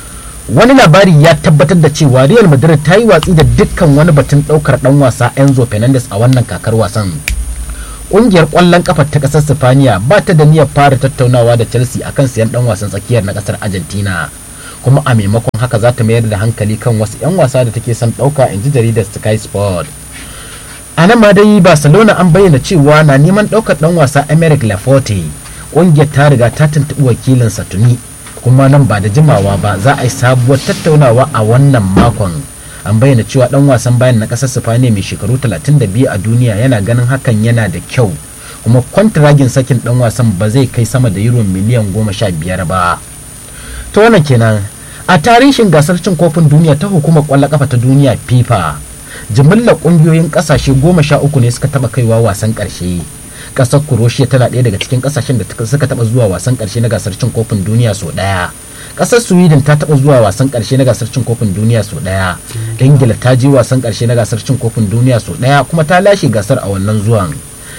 wani labari ya tabbatar da cewa Real Madrid ta yi watsi da dukkan wani batun daukar dan wasa Enzo Fernandez a wannan kakar wasan. Ƙungiyar ƙwallon kafa ta ƙasar Sifaniya ba ta da niyyar fara tattaunawa da Chelsea akan sayan dan wasan tsakiyar na ƙasar Argentina, kuma a maimakon haka za ta mayar da hankali kan wasu 'yan wasa da take son ɗauka, in ji jaridar Sky Sport. A nan ma dai Barcelona an bayyana cewa na neman ɗaukar ɗan wasa Emerick Laporte. Ƙungiyar ta riga ta tuntuɓi wakilinsa tuni, kuma nan ba da jimawa ba za a yi sabuwar tattaunawa a wannan makon. An bayyana cewa ɗan wasan bayan na ƙasar Sifaniya mai shekaru talatin da biyu a duniya yana ganin hakan yana da kyau, kuma kwantiragin sakin ɗan wasan ba zai kai sama da euro miliyan goma sha biyar ba. To wannan kenan a tarihin gasar cin kofin duniya ta hukumar ƙwallon ƙafa ta duniya FIFA, jimillar ƙungiyoyin ƙasashe goma sha uku ne suka taɓa kaiwa wasan ƙarshe. Ƙasar Croatia tana ɗaya daga cikin ƙasashen da suka taɓa zuwa wasan ƙarshe na gasar cin kofin duniya sau ɗaya. Ƙasar Sweden ta taɓa zuwa wasan ƙarshe na gasar cin kofin duniya sau ɗaya. Ingila ta je wasan ƙarshe na gasar cin kofin duniya sau ɗaya kuma ta lashe gasar a wannan zuwan.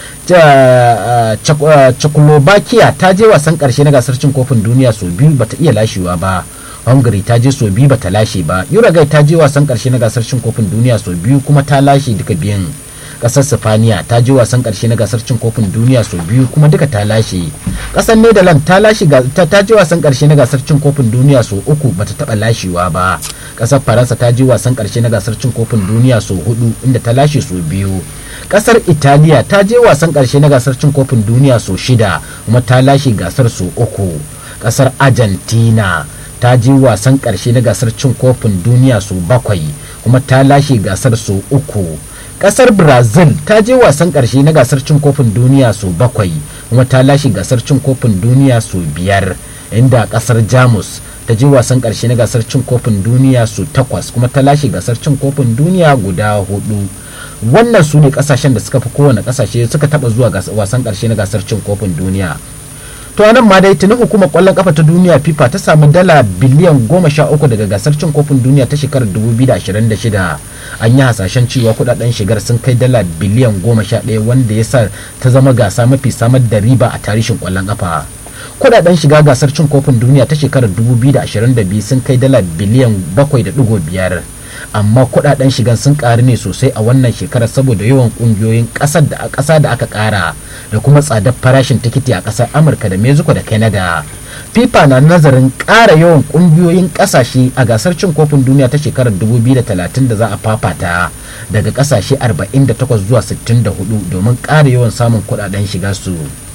Czechoslovakia ta je wasan ƙarshe na gasar cin kofin duniya sau biyu bata iya lashewa ba. Hungary ta je sau biyu bata lashe ba. Uruguay ta je wasan ƙarshe na gasar cin kofin duniya sau biyu kuma ta lashe duka biyun. Kasar Sifaniya ta je wasan karshe na gasar cin kofin duniya sau biyu kuma duka ta lashe. Kasar Netherlands ta lashe ta je wasan karshe na gasar cin kofin duniya sau uku bata taba lashewa ba. Kasar Faransa ta je wasan karshe na gasar cin kofin duniya sau hudu inda ta lashe sau biyu. Kasar Italiya ta je wasan karshe na gasar cin kofin duniya sau shida kuma ta lashe gasar sau uku. Kasar Argentina ta je wasan karshe na gasar cin kofin duniya sau bakwai kuma ta lashe gasar sau uku. Kasar Brazil ta je wasan karshe na gasar cin kofin duniya sau bakwai kuma ta lashe gasar cin kofin duniya sau biyar, inda kasar Jamus ta je wasan karshe na gasar cin kofin duniya sau takwas kuma ta lashe gasar cin kofin duniya guda hudu. Wannan su ne kasashen da suka fi kowane kasashe suka taba zuwa wasan karshe na gasar cin kofin duniya. To anan ma dai tuni hukumar kwallon kafa ta duniya FIFA ta samu dala biliyan goma sha uku daga gasar cin kofin duniya ta shekarar dubu biyu da ashirin da shida. An yi hasashen cewa kudaden shigar sun kai dala biliyan goma sha ɗaya, wanda ya sa ta zama gasa mafi samar da riba a tarihin kwallon kafa. Kudaden shiga gasar cin kofin duniya ta shekarar dubu biyu da ashirin da biyu sun kai dala biliyan bakwai da ɗigo biyar. Amma kudaden shigan sun karu ne sosai a wannan shekarar saboda yawan kungiyoyin kasar da kasa da aka kara da kuma tsadar farashin tikiti a kasar Amurka da Mexico da Canada. FIFA na nazarin kara yawan kungiyoyin kasashe a gasar cin kofin duniya ta shekarar dubu biyu da talatin da za a fafata daga kasashe arba'in da takwas zuwa sittin da hudu domin kara yawan samun kudaden shiga su.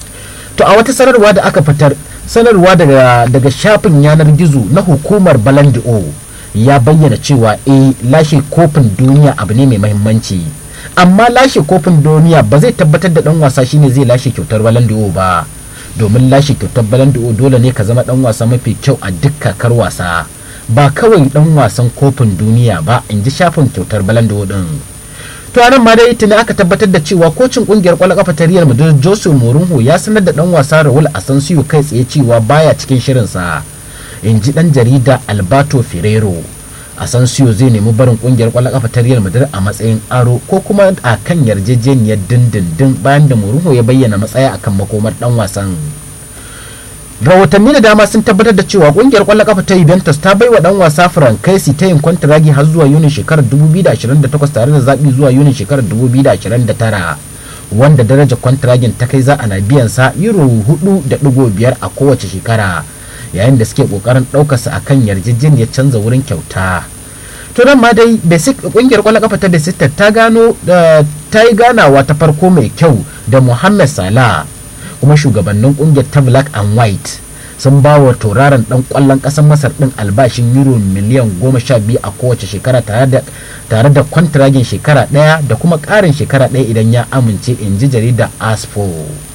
To a wata sanarwa da aka fitar, sanarwa daga daga shafin yanar gizo na hukumar Ballon d'Or ya bayyana cewa eh lashe kofin duniya abu ne mai mahimmanci, amma lashe kofin duniya ba zai tabbatar da dan wasa shine zai lashe kyautar Ballon d'Or ba, domin lashe kyautar Ballon d'Or dole ne ka zama dan wasa mafi kyau a duk kakar wasa, ba kawai dan wasan kofin duniya ba, in ji shafin kyautar Ballon d'Or din. To anan ma dai tuni aka tabbatar da cewa kocin kungiyar kwallon kafa ta Real Madrid Jose Mourinho ya sanar da dan wasa Raul Asensio kai tsaye cewa baya cikin shirinsa, in ji dan jarida Alberto Ferrero. Asensio zai nemi barin kungiyar kwallon kafa ta Real Madrid a matsayin aro ko kuma a kan yarjejeniyar dindindin bayan da Mourinho ya bayyana matsaya akan makomar dan wasan. Rahotanni da dama sun tabbatar da cewa kungiyar kwallon kafa ta Juventus ta baiwa dan wasa Francesi ta yin kwantiragi har zuwa Yunin shekarar dubu biyu da ashirin da takwas tare da zabi zuwa Yunin shekarar dubu biyu da ashirin da tara, wanda darajar kwantiragin ta kai za a na biyan sa euro hudu da digo biyar a kowace shekara, yayin da suke kokarin daukarsa akan yarjejeniyar canza wurin kyauta. To nan ma dai basic kungiyar kwallon kafa ta Besiktas ta gano ta yi ganawa ta farko mai kyau da Mohamed Salah, kuma shugabannin kungiyar ta Black and White sun ba wa tauraron dan kwallon kasar Masar din albashin euro miliyan goma sha biyu a kowace shekara tare da tare da kwantiragin shekara daya da kuma karin shekara daya idan ya amince, in ji jarida ASFO.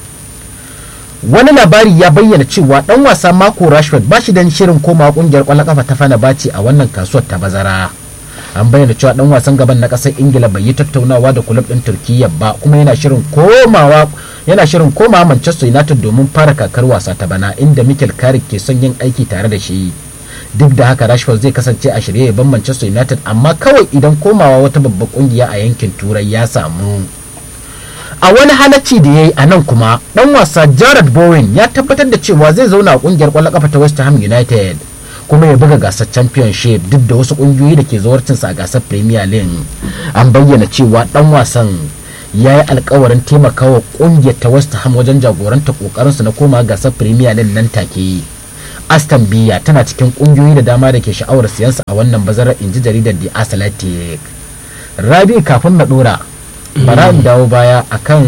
Wani labari ya bayyana cewa dan wasa Marco Rashford ba shi da shirin komawa kungiyar kwallon kafa ta Fenerbahce a wannan kasuwar ta bazara. An bayyana cewa dan wasan gaban na kasar Ingila bai yi tattaunawa da kulub din Turkiyya ba, kuma yana shirin komawa yana shirin komawa Manchester United domin fara kakar wasa ta bana, inda Mikel Carrick ke son yin aiki tare da shi. Duk da haka Rashford zai kasance a shirye ya ban Manchester United, amma kawai idan komawa wata babbar kungiya a yankin Turai ya samu. A wani halacci da ya yi a nan kuma, dan wasa Jarrod Bowen ya tabbatar da cewa zai zauna a kungiyar kwallon kafa ta West Ham United. kuma ya buga gasar championship duk da wasu kungiyoyi da ke zawarcinsa a gasar premier league. An bayyana cewa dan wasan ya yi alkawarin taimakawa kungiyar ta West Ham wajen jagoranta kokarinsu na koma gasar premier league nan take. Aston Villa tana cikin kungiyoyi da dama da ke sha'awar siyansa a wannan bazarar, inji jaridar The Athletic. Rabi, kafin na dora bara in dawo baya akan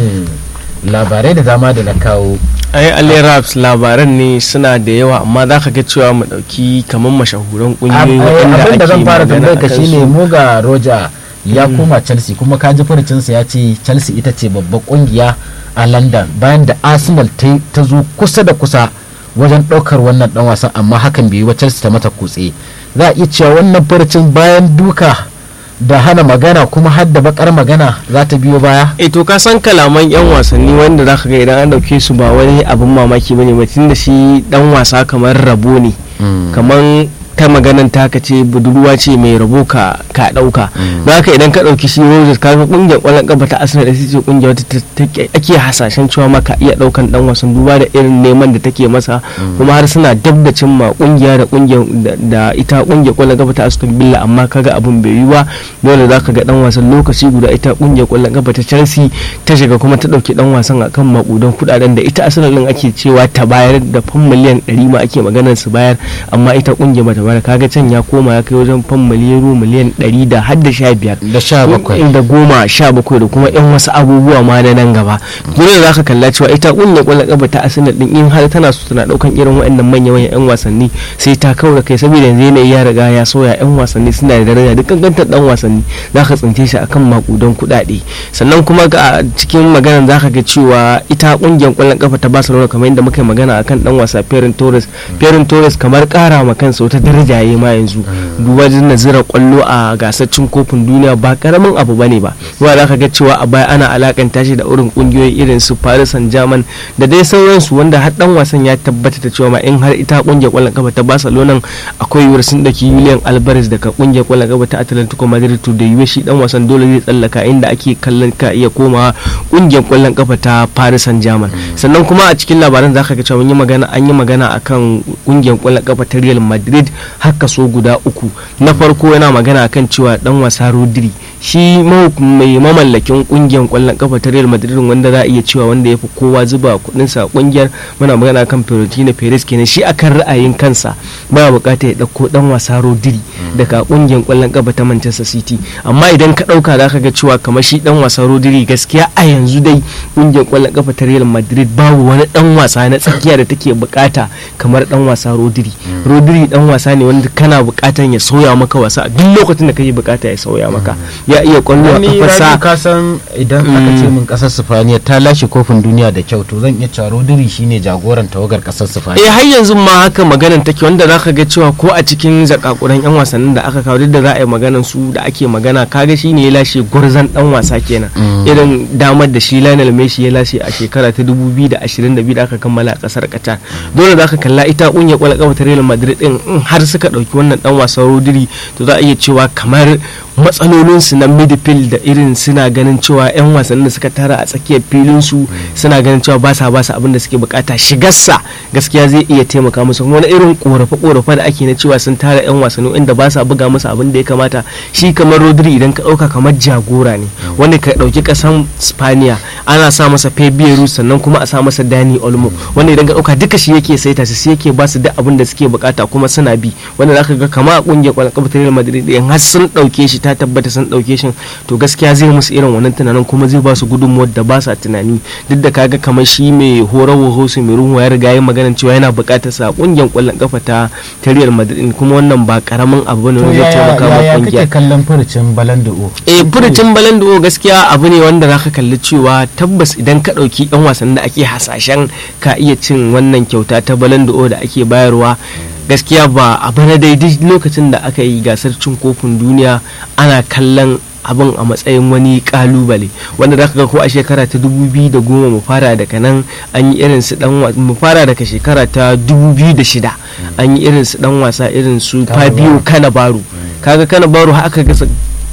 labarai da dama da na kawo. ai Ali Raps labaran ne suna da yawa, amma za ka ga cewa mu dauki kamar mashahuran kungiyoyi waɗanda abin da zan fara tambayar ka akan shine su. mu ga Roger ya koma Chelsea, kuma ka ji furucinsa ya ce Chelsea ita ce babbar kungiya a London bayan da Arsenal ta ta zo kusa da kusa wajen ɗaukar wannan dan wasan, amma hakan bai yi wa Chelsea ta mata kutse. Za a iya cewa wannan furucin bayan duka da hana magana kuma har da bakar magana za ta biyo baya. e to ka san kalaman yan wasanni wanda zaka ga idan an dauke su ba wani abin mamaki bane ba, tunda shi dan wasa kamar rabo ne, kamar ta maganan taka ce budurwa ce mai rabo ka ka dauka. don haka idan ka dauki shi Rogers, ka ga kungiyar kwallon kafa ta Arsenal da ce kungiyar ta ake hasashen cewa ma ka iya daukan dan wasan duba da irin neman da take masa, kuma har suna dab da cimma kungiya da kungiyar da ita kungiyar kwallon kafa ta Aston Villa, amma kaga abun bai yi ba. dole zaka ga dan wasan lokaci guda ita kungiyar kwallon kafa ta Chelsea ta shiga kuma ta dauki dan wasan akan makudan kudaden da ita Arsenal din ake cewa ta bayar da fam miliyan ɗari ma ake maganar su bayar, amma ita kungiyar bata bayar. kaga can ya koma ya kai wajen fam miliyan miliyan ɗari da har da sha biyar da sha bakwai da goma sha bakwai da kuma yan wasu abubuwa ma na nan gaba. dole za ka kalla cewa ita kungiyar kwallon kafa ta Arsenal din in har tana so tana daukan irin waɗannan manyan manyan yan wasanni sai ta kaura kai, saboda yanzu yanayi ya riga ya soya, yan wasanni suna da daraja, duk kankantar dan wasanni za ka tsince shi akan makudan kuɗaɗe. sannan kuma ga cikin maganar za ka ga cewa ita kungiyar kwallon kafa ta Barcelona kamar yadda muka yi magana akan dan wasa Ferran Torres Ferran Torres kamar kara ma kansa wata daraja yayi ma yanzu, duba da zira kwallo a gasar cin kofin duniya ba karamin abu bane ba. kuma za ka ga cewa a baya ana alakanta shi da irin kungiyoyi irin su Paris Saint-Germain da dai sauransu, wanda har dan wasan ya tabbata da cewa ma in har ita kungiyar kwallon kafa ta Barcelona akwai yiwuwar sun daki Julian Alvarez daga kungiyar kwallon kafa ta Atletico Madrid, to da yiwuwar shi dan wasan dole zai tsallaka inda ake kallon ka iya komawa kungiyar kwallon kafa ta Paris Saint-Germain. sannan kuma a cikin labaran zaka ga cewa mun yi magana an yi magana akan kungiyar kwallon kafa ta Real Madrid har kaso guda uku. na farko yana magana akan cewa dan wasa Rodri shi mai mamallakin kungiyar kwallon kafa ta Real Madrid wanda za a iya cewa wanda ya fi kowa zuba kudin sa kungiyar, muna magana kan Florentino Perez kenan, shi akan ra'ayin kansa baya bukata ya dauko dan wasa Rodri daga kungiyar kwallon kafa ta Manchester City. amma idan ka dauka zaka ga cewa kamar shi dan wasa Rodri gaskiya a yanzu dai kungiyar kwallon kafa ta Real Madrid babu wani dan wasa na tsakiya da take bukata kamar dan wasa Rodri. Rodri dan wasa ne wanda kana bukatan ya sauya maka wasa duk lokacin da kake bukata ya sauya maka, ya iya kwallo a kafarsa. ka san idan aka ce min kasar Sifaniya ta lashe kofin duniya da kyau, to zan iya cewa Rodri shine jagoran tawagar kasar Sifaniya. eh har yanzu ma haka maganar take, wanda zaka ga cewa ko a cikin zakakuran yan wasannin da aka kawo duk da za a yi maganar su da ake magana, kaga shine ya lashe gwarzan dan wasa kenan, irin damar da shi Lionel Messi ya lashe a shekara ta dubu biyu da ashirin da biyu da aka kammala a kasar Qatar. dole zaka kalla ita kungiyar kwallon kafa ta Real Madrid din in har suka dauki wannan dan wasa Rodri, to za a iya cewa kamar matsalolinsu na midfield da irin suna ganin cewa yan wasannin da suka tara a tsakiyar filin su suna ganin cewa ba sa ba su abin da suke bukata, shigarsa gaskiya zai iya taimaka musu. wani irin korafe korafe da ake na cewa sun tara yan wasanni inda ba sa buga musu abin da ya kamata, shi kamar Rodri idan ka dauka kamar jagora ne wanda ka dauki kasan Spaniya ana sa masa Fabio sannan kuma a sa masa Dani Olmo, wanda idan ka dauka duka shi yake saita su, yake ba su duk abin da suke bukata kuma suna bi, wanda zaka ga kamar a kungiyar kwallon kafa ta Real Madrid in har sun dauke shi ta tabbata sun dauke shi, to gaskiya zai musu irin wannan tunanin kuma zai ba su gudunmuwar da ba sa tunani. duk da kaga kamar shi mai horarwa Jose Mourinho ya riga ya magana cewa yana bukatar sa kungiyar kwallon kafa ta Real Madrid, kuma wannan ba karamin abu bane wanda zai taimaka ma ya kungiya. kake kallon furucin Ballon d'Or? eh furucin Ballon d'Or gaskiya abu ne wanda zaka kalli cewa tabbas idan ka dauki yan wasannin da ake hasashen ka iya cin wannan kyauta ta Ballon d'Or da ake bayarwa, gaskiya ba abu na daidai lokacin da aka yi gasar cin kofin duniya ana kallon abin a matsayin wani kalubale, wanda zaka ga ko a shekara ta dubu biyu da goma mu fara daga nan an yi irin su dan mu fara daga shekara ta dubu biyu da shida an yi irin su dan wasa irin su Fabio Cannavaro, kaga Cannavaro haka ga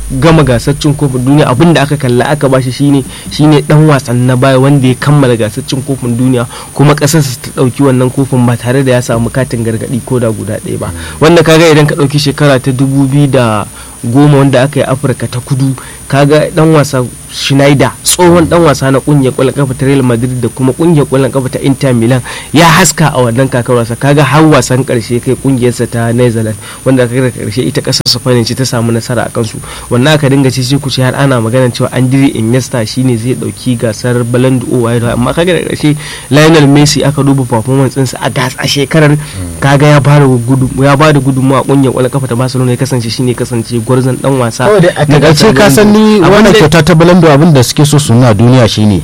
gama gasar cin kofin duniya abin da aka kalla aka bashi shine shine dan wasan na baya wanda ya kammala gasar cin kofin duniya kuma kasarsa ta dauki wannan kofin ba tare da ya samu katin gargadi ko da guda ɗaya ba, wanda kaga idan ka dauki shekara ta dubu biyu da goma wanda aka yi Afirka ta kudu, kaga dan wasa Schneider tsohon dan wasa na kungiyar kwallon kafa ta Real Madrid da kuma kungiyar kwallon kafa ta Inter Milan ya haska a wannan kakar wasa, kaga har wasan karshe kai kungiyarsa ta Netherlands wanda aka karshe ita kasar Spain ce ta samu nasara a kansu, wannan aka dinga ce ku ce har ana magana cewa André Iniesta shine zai dauki gasar Ballon d'Or, amma kaga da karshe Lionel Messi aka duba performance ɗinsa a gas a shekarar, kaga ya bada gudu ya bada gudunmawa kungiyar kwallon kafa ta Barcelona ya kasance shine kasance gwarzon dan wasa. A takaice ka san ni wannan kyauta ta Ballon d'Or abin da suke so su nuna duniya shine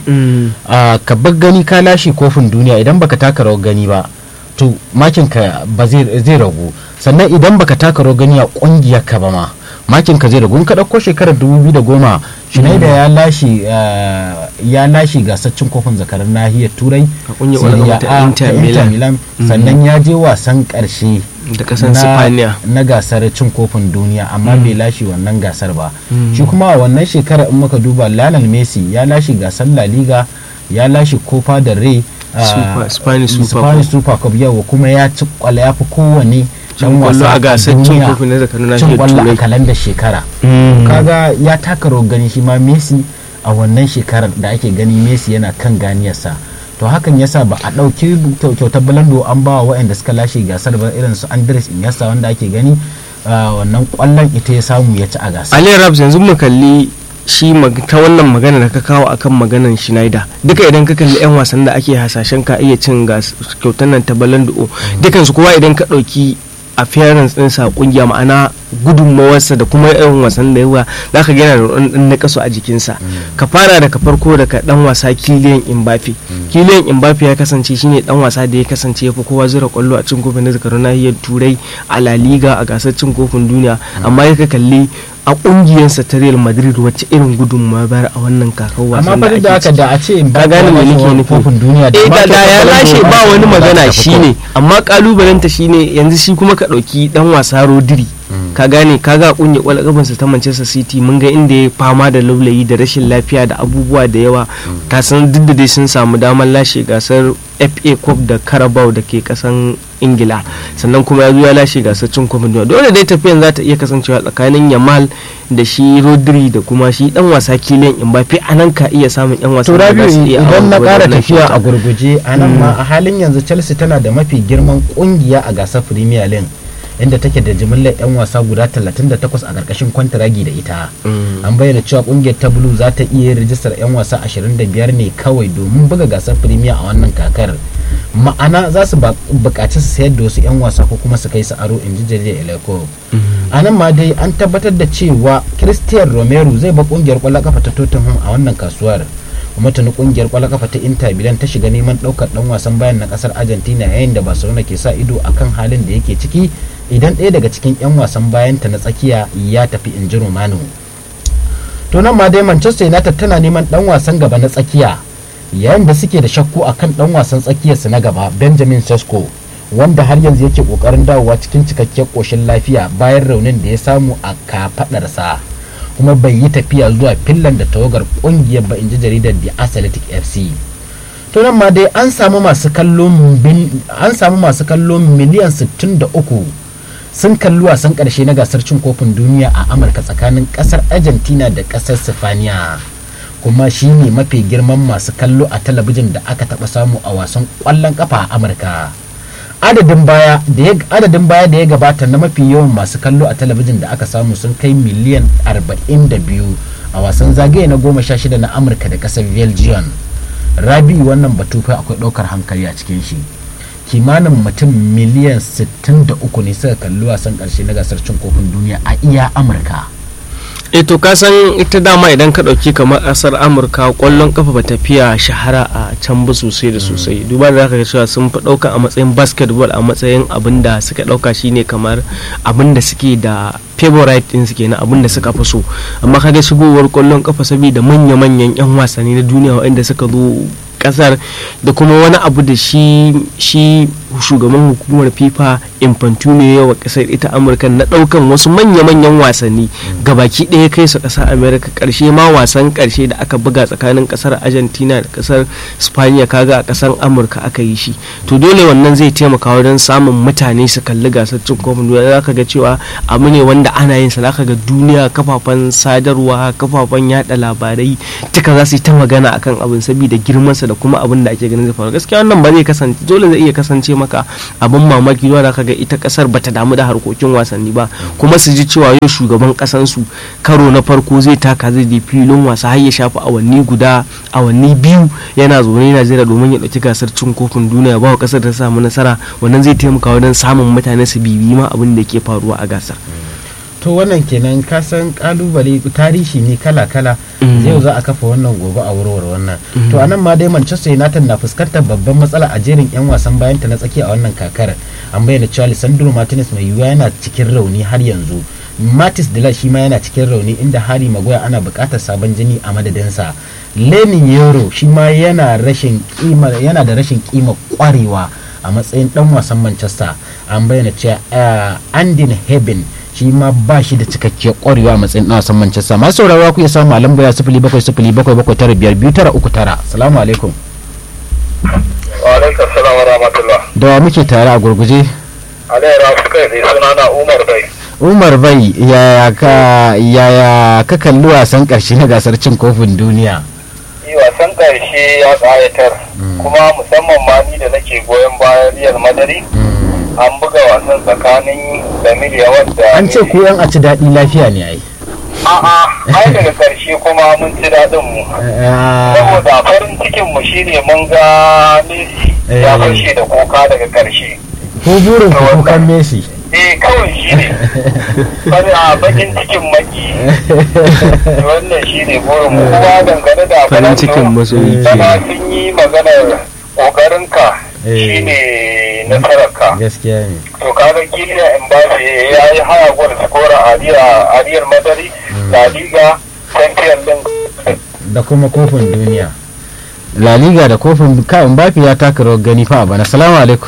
ka bar gani ka lashe kofin duniya, idan baka taka rawar gani ba to makin ka ba zai ragu, sannan idan baka taka rawar gani a kungiyar ka ba ma makin ka zai ragu. In ka dauko shekarar dubu biyu da goma Schneider ya lashe ya lashe gasar cin kofin zakarar nahiyar Turai a kungiyar Inter Milan, sannan ya je wasan karshe da kasan Spaniya na gasar cin kofin duniya amma bai lashe wannan gasar ba. Shi kuma a wannan shekarar in muka duba Lionel Messi ya lashe gasar La Liga, ya lashe Copa del Rey, Spanish Super Cup yawa, kuma ya ci kwallo ya fi kowane can wasa a gasar cin kofin na zakarin nahiyar Turai a kalandar shekara. Kaga ya taka rawar gani shi ma Messi a wannan shekarar da ake gani Messi yana kan ganiyarsa, to hakan yasa ba a ɗauki kyautar Ballon d'Or an ba wa waɗanda suka lashe gasar ba irin su Andres Iniesta wanda ake gani wannan kwallon ita ya samu ya ci a gasar. Ali Rabs, yanzu mu kalli shi ta wannan magana da ka kawo akan maganar Schneider, duka idan ka kalli yan wasan da ake hasashen ka iya cin kyautar nan ta Ballon d'Or, dukansu kowa idan ka ɗauki appearance ɗinsa kungiya ma'ana gudunmawarsa da kuma yawan wasan da yawa za ka gina da ɗan na kaso a jikinsa. Ka fara daga farko daga ɗan wasa Kylian Mbappe. Kylian Mbappe ya kasance shine ɗan wasa da ya kasance ya fi kowa zura kwallo a cin kofin na zakarun nahiyar Turai, a La Liga, a gasar cin kofin duniya, amma ya ka kalli a kungiyarsa ta Real Madrid wacce irin gudunmawa bayar a wannan kakar wasan da ake da aka da a ce ka gane me nake nufin duniya da da ya lashe ba wani magana shine, amma kalubalenta shine yanzu shi kuma ka dauki dan wasa Rodri, ka gane kaga kunya kwalakabansa ta Manchester City mun ga inda ya fama da laulayi da rashin lafiya da abubuwa da yawa, ka san duk da dai sun samu damar lashe gasar F A Cup da Carabao da ke kasan Ingila, sannan kuma ya zo ya lashe gasar cin kofin duniya. Dole dai tafiyan za ta iya kasancewa tsakanin Yamal da shi Rodri da kuma shi dan wasa Kylian Mbappe, anan ka iya samun yan wasa da su iya idan na ƙara tafiya a gurguje anan ma a halin yanzu Chelsea tana da mafi girman kungiya a gasar Premier League inda take da jimillar yan wasa guda talatin da takwas a karkashin kwantaragi da ita. An bayyana cewa kungiyar ta Blue za ta iya rijistar yan wasa ashirin da biyar ne kawai domin buga gasar Premier a wannan kakar, ma'ana za su buƙaci su sayar da wasu yan wasa ko kuma su kai su aro, in ji jaridar Eleko. A nan ma dai an tabbatar da cewa Christian Romero zai ba kungiyar kwallon kafa ta Tottenham a wannan kasuwar, kuma tuni kungiyar kwallon kafa ta Inter Milan ta shiga neman daukar dan wasan bayan na kasar Argentina, yayin da Barcelona ke sa ido akan halin da yake ciki idan ɗaya daga cikin yan wasan bayan ta na tsakiya ya tafi, in ji Romano. To nan ma dai Manchester United tana neman dan wasan gaba na tsakiya, yayin da suke da shakku akan dan wasan tsakiyarsu na gaba Benjamin Sesko, wanda har yanzu yake kokarin dawowa cikin cikakken koshin lafiya bayan raunin da ya samu a kafadarsa, kuma bai yi tafiya zuwa Finland da tawagar kungiyar ba, in ji jaridar The Athletic F C. To nan ma dai an samu masu kallo an samu masu kallo miliyan sittin da uku sun kalli wasan karshe na gasar cin kofin duniya a Amurka tsakanin kasar Argentina da kasar Sifaniya, kuma shi ne mafi girman masu kallo a talabijin da aka taba samu a wasan kwallon kafa a Amurka. Adadin baya da ya adadin baya da ya gabata na mafi yawan masu kallo a talabijin da aka samu sun kai miliyan arba'in da biyu a wasan zagaye na goma sha shida na Amurka da kasar Belgium. Rabi, wannan batu fa akwai ɗaukar hankali a cikin shi. Kimanin mutum miliyan sittin da uku ne suka kalli wasan ƙarshe na gasar cin kofin duniya a iya Amurka. e to ka san ita dama idan ka dauki kamar kasar Amurka kwallon kafa ba ta fiya shahara a can ba sosai da sosai, duba da zaka ga cewa sun fi dauka a matsayin basketball a matsayin abin da suka dauka shine kamar abin da suke da favorite din suke na abin da suka fi so, amma kaga shigowar kwallon kafa saboda manya-manyan yan wasanni na duniya waɗanda suka zo kasar da kuma wani abu da shi shi shugaban hukumar FIFA Infantino ya wa kasar ita Amurka na daukan wasu manya-manyan wasanni gabaki ɗaya kai su kasar America, karshe ma wasan karshe da aka buga tsakanin kasar Argentina da kasar Spaniya kaga a kasar Amurka aka yi shi. To dole wannan zai taimaka wajen samun mutane su kalli gasar cin kofin duniya. Zaka ga cewa abu ne wanda ana yin sa, zaka ga duniya, kafafen sadarwa, kafafen yada labarai duka za su yi ta magana akan abin saboda girmansa da kuma abin da ake ganin zai faru. Gaskiya wannan ba zai kasance, dole zai iya kasance maka abin mamaki zuwa da kaga ita kasar bata damu da harkokin wasanni ba, kuma su ji cewa yau shugaban kasan su karo na farko zai taka zai je filin wasa har ya shafi awanni guda awanni biyu yana zaune Najeriya domin ya dauki gasar cin kofin duniya, ba kasar ta samu nasara. Wannan zai taimaka wajen samun mutane su bibi ma abin da ke faruwa a gasar. To wannan kenan ka san kalubale tarihi ne kala-kala, yau za a kafa wannan gobe a warware wannan. To anan ma dai Manchester United na fuskantar babban matsala a jerin yan wasan bayan ta na tsaki a wannan kakar. An bayyana cewa Lisandro Martinez mai yiwuwa yana cikin rauni har yanzu. Matis Dela shi ma yana cikin rauni, inda Harry Maguire ana buƙatar sabon jini a madadinsa. Lenin Yoro shi ma yana rashin kima, yana da rashin kima kwarewa a matsayin dan wasan Manchester. An bayyana cewa uh, Andin Hebben shi ma ba shi da cikakkiyar kwarewa a matsayin dan wasan Manchester. Masu sauraro ku ya samu a lamba sifili bakwai sifili bakwai bakwai tara biyar biyu tara uku tara. Assalamu alaikum. Wa alaikum salam wa rahmatullah. Da wa muke tare a gurguje? Alai rafu kai sai sunana Umar Bai. Umar Bai, yaya ka yaya ka kalli wasan karshe na gasar cin kofin duniya? Yi wasan karshe ya tsayatar, kuma musamman ma ni da nake goyon bayan Real Madrid. An buga wasan tsakanin Lamine wadda An ce ku yan a ci daɗi lafiya ne ai. A'a, ai daga karshe kuma mun ci daɗin mu. Saboda farin cikin mu shine mun ga Messi ya fashe da kuka daga karshe. Ko burin ku kukan Messi? Eh kawai shi ne bari a bakin cikin maki wannan shi ne burin mu, kuma dangane da farin cikin masoyi dama sun yi maganar kokarinka shi ne nasararka. Gaskiya ne. To kaga Kylian Mbappe ya yi haya gwal skora a Real Madrid, La Liga, Champions League da kuma kofin duniya. La Liga da kofin ka Mbappe ya taka rawar gani fa a bana. Assalamu alaikum.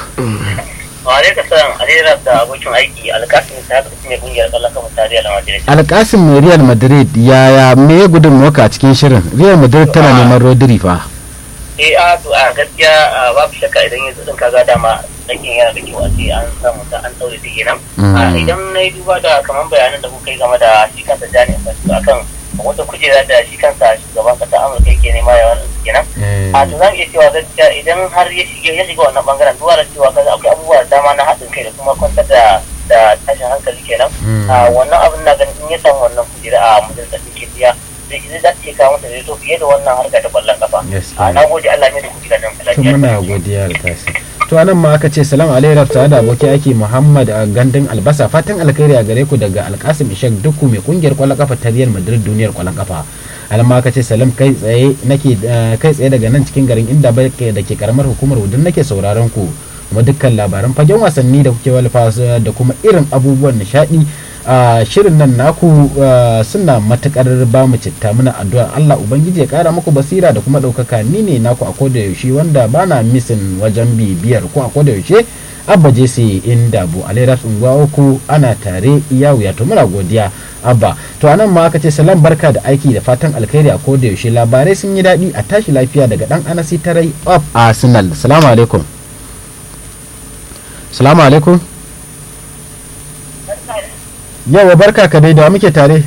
Wa alaikum salam. Alera da abokin aiki Alkasim ta haka cikin kungiyar kallon kafa ta Real Madrid. Alkasim mai Real Madrid yaya me ya gudun waka a cikin shirin? Real Madrid tana neman Rodri fa. Eh a to a gaskiya babu shakka idan yanzu din kaga dama dakin yana da kyau a ce an samu ta an daure ta kenan. Idan na yi duba da kaman bayanan da kuka yi game da shi kansa Gianni Infantino akan wata kujera da shi kansa shugaban kasa Amurka yake nema ya wannan kenan. A to zan iya cewa gaskiya idan har ya shiga ya shiga wannan bangaren duwa da cewa kaga akwai abubuwa da dama na haɗin kai da kuma kwantar da da tashin hankali kenan. A wannan abin na ganin in ya samu wannan kujera a majalisar ɗinkin biya zai zai za ta iya kawo masa zai fiye da wannan harka ta kwallon kafa. A na gode Allah ne da kuke da nan lafiya. Muna godiya Alkasim. To anan ma aka ce salam alaikum tare da aboki ake Muhammad a gandun albasa, fatan alkhairi a gare ku daga Alkasim Ishak Dukku mai kungiyar kwallon kafa ta Real Madrid duniyar kwallon kafa. Anan ma aka ce salam kai tsaye nake kai tsaye daga nan cikin garin inda da ke karamar hukumar Wudin nake sauraron ku, kuma dukkan labaran fagen wasanni da kuke walfa da kuma irin abubuwan nishadi a shirin nan naku suna matukar ba mu citta. Muna addu'a Allah ubangiji ya kara muku basira da kuma daukaka. Ni ne naku a koda yaushe wanda bana misin wajen bibiyar ko a koda yaushe Abba Jesse inda bu Alera unguwa uku ana tare iya wuya. To muna godiya Abba. To anan ma aka ce salam barka da aiki da fatan alkhairi a koda yaushe, labarai sun yi daɗi a tashi lafiya daga dan Anasi Tarai of Arsenal. Assalamu alaikum. Assalamu alaikum. Yawa barka ka dai da muke tare.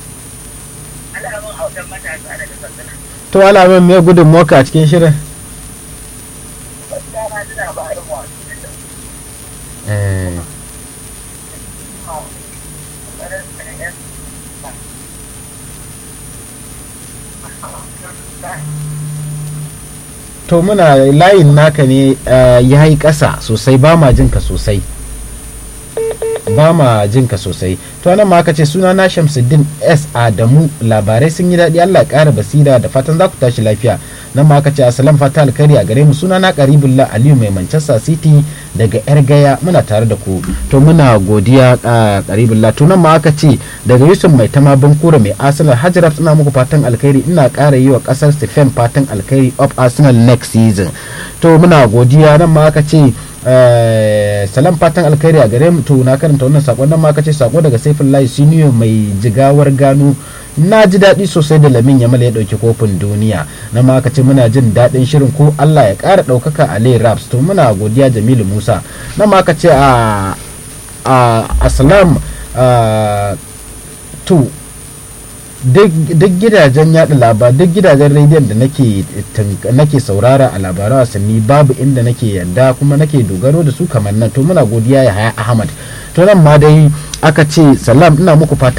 To alamun me gudun moka a cikin shirin? To muna layin naka ne ya yi ƙasa sosai, ba ma jinka sosai. ba ma jin ka sosai. To nan ma aka ce suna na Shamsuddin S Adamu, labarai sun yi daɗi, Allah ya ƙara basira, da fatan za ku tashi lafiya. Nan ma aka ce assalam fata alkhairi a gare mu, suna na Qaribullah Aliyu mai Manchester City daga yar gaya, muna tare da ku. To muna godiya a Qaribullah. To nan ma aka ce daga Yusuf mai tama Bankura mai Arsenal, Hajraf suna muku fatan alkhairi, ina ƙara yi wa ƙasar Stephen fatan alkhairi of Arsenal next season. To muna godiya. Nan ma aka ce salam fatan alkhairi a gare mu. To na karanta wannan sakon. Nan ma aka ce sako daga Saifullahi Siniyo mai jigawar Gano, na ji daɗi sosai da Lamin Yamal ya ɗauki kofin duniya. Na ma aka ce muna jin daɗin shirin ko Allah ya ƙara ɗaukaka a Lay Raps. To muna godiya Jamilu Musa. Na ma aka ce a assalam to duk gidajen yaɗa labar duk gidajen rediyon da nake saurara a labaran wasanni babu inda nake yarda kuma nake dogaro da su kamar nan. To muna godiya ya Haya Ahmad. To nan ma dai aka ce salam ina muku fatan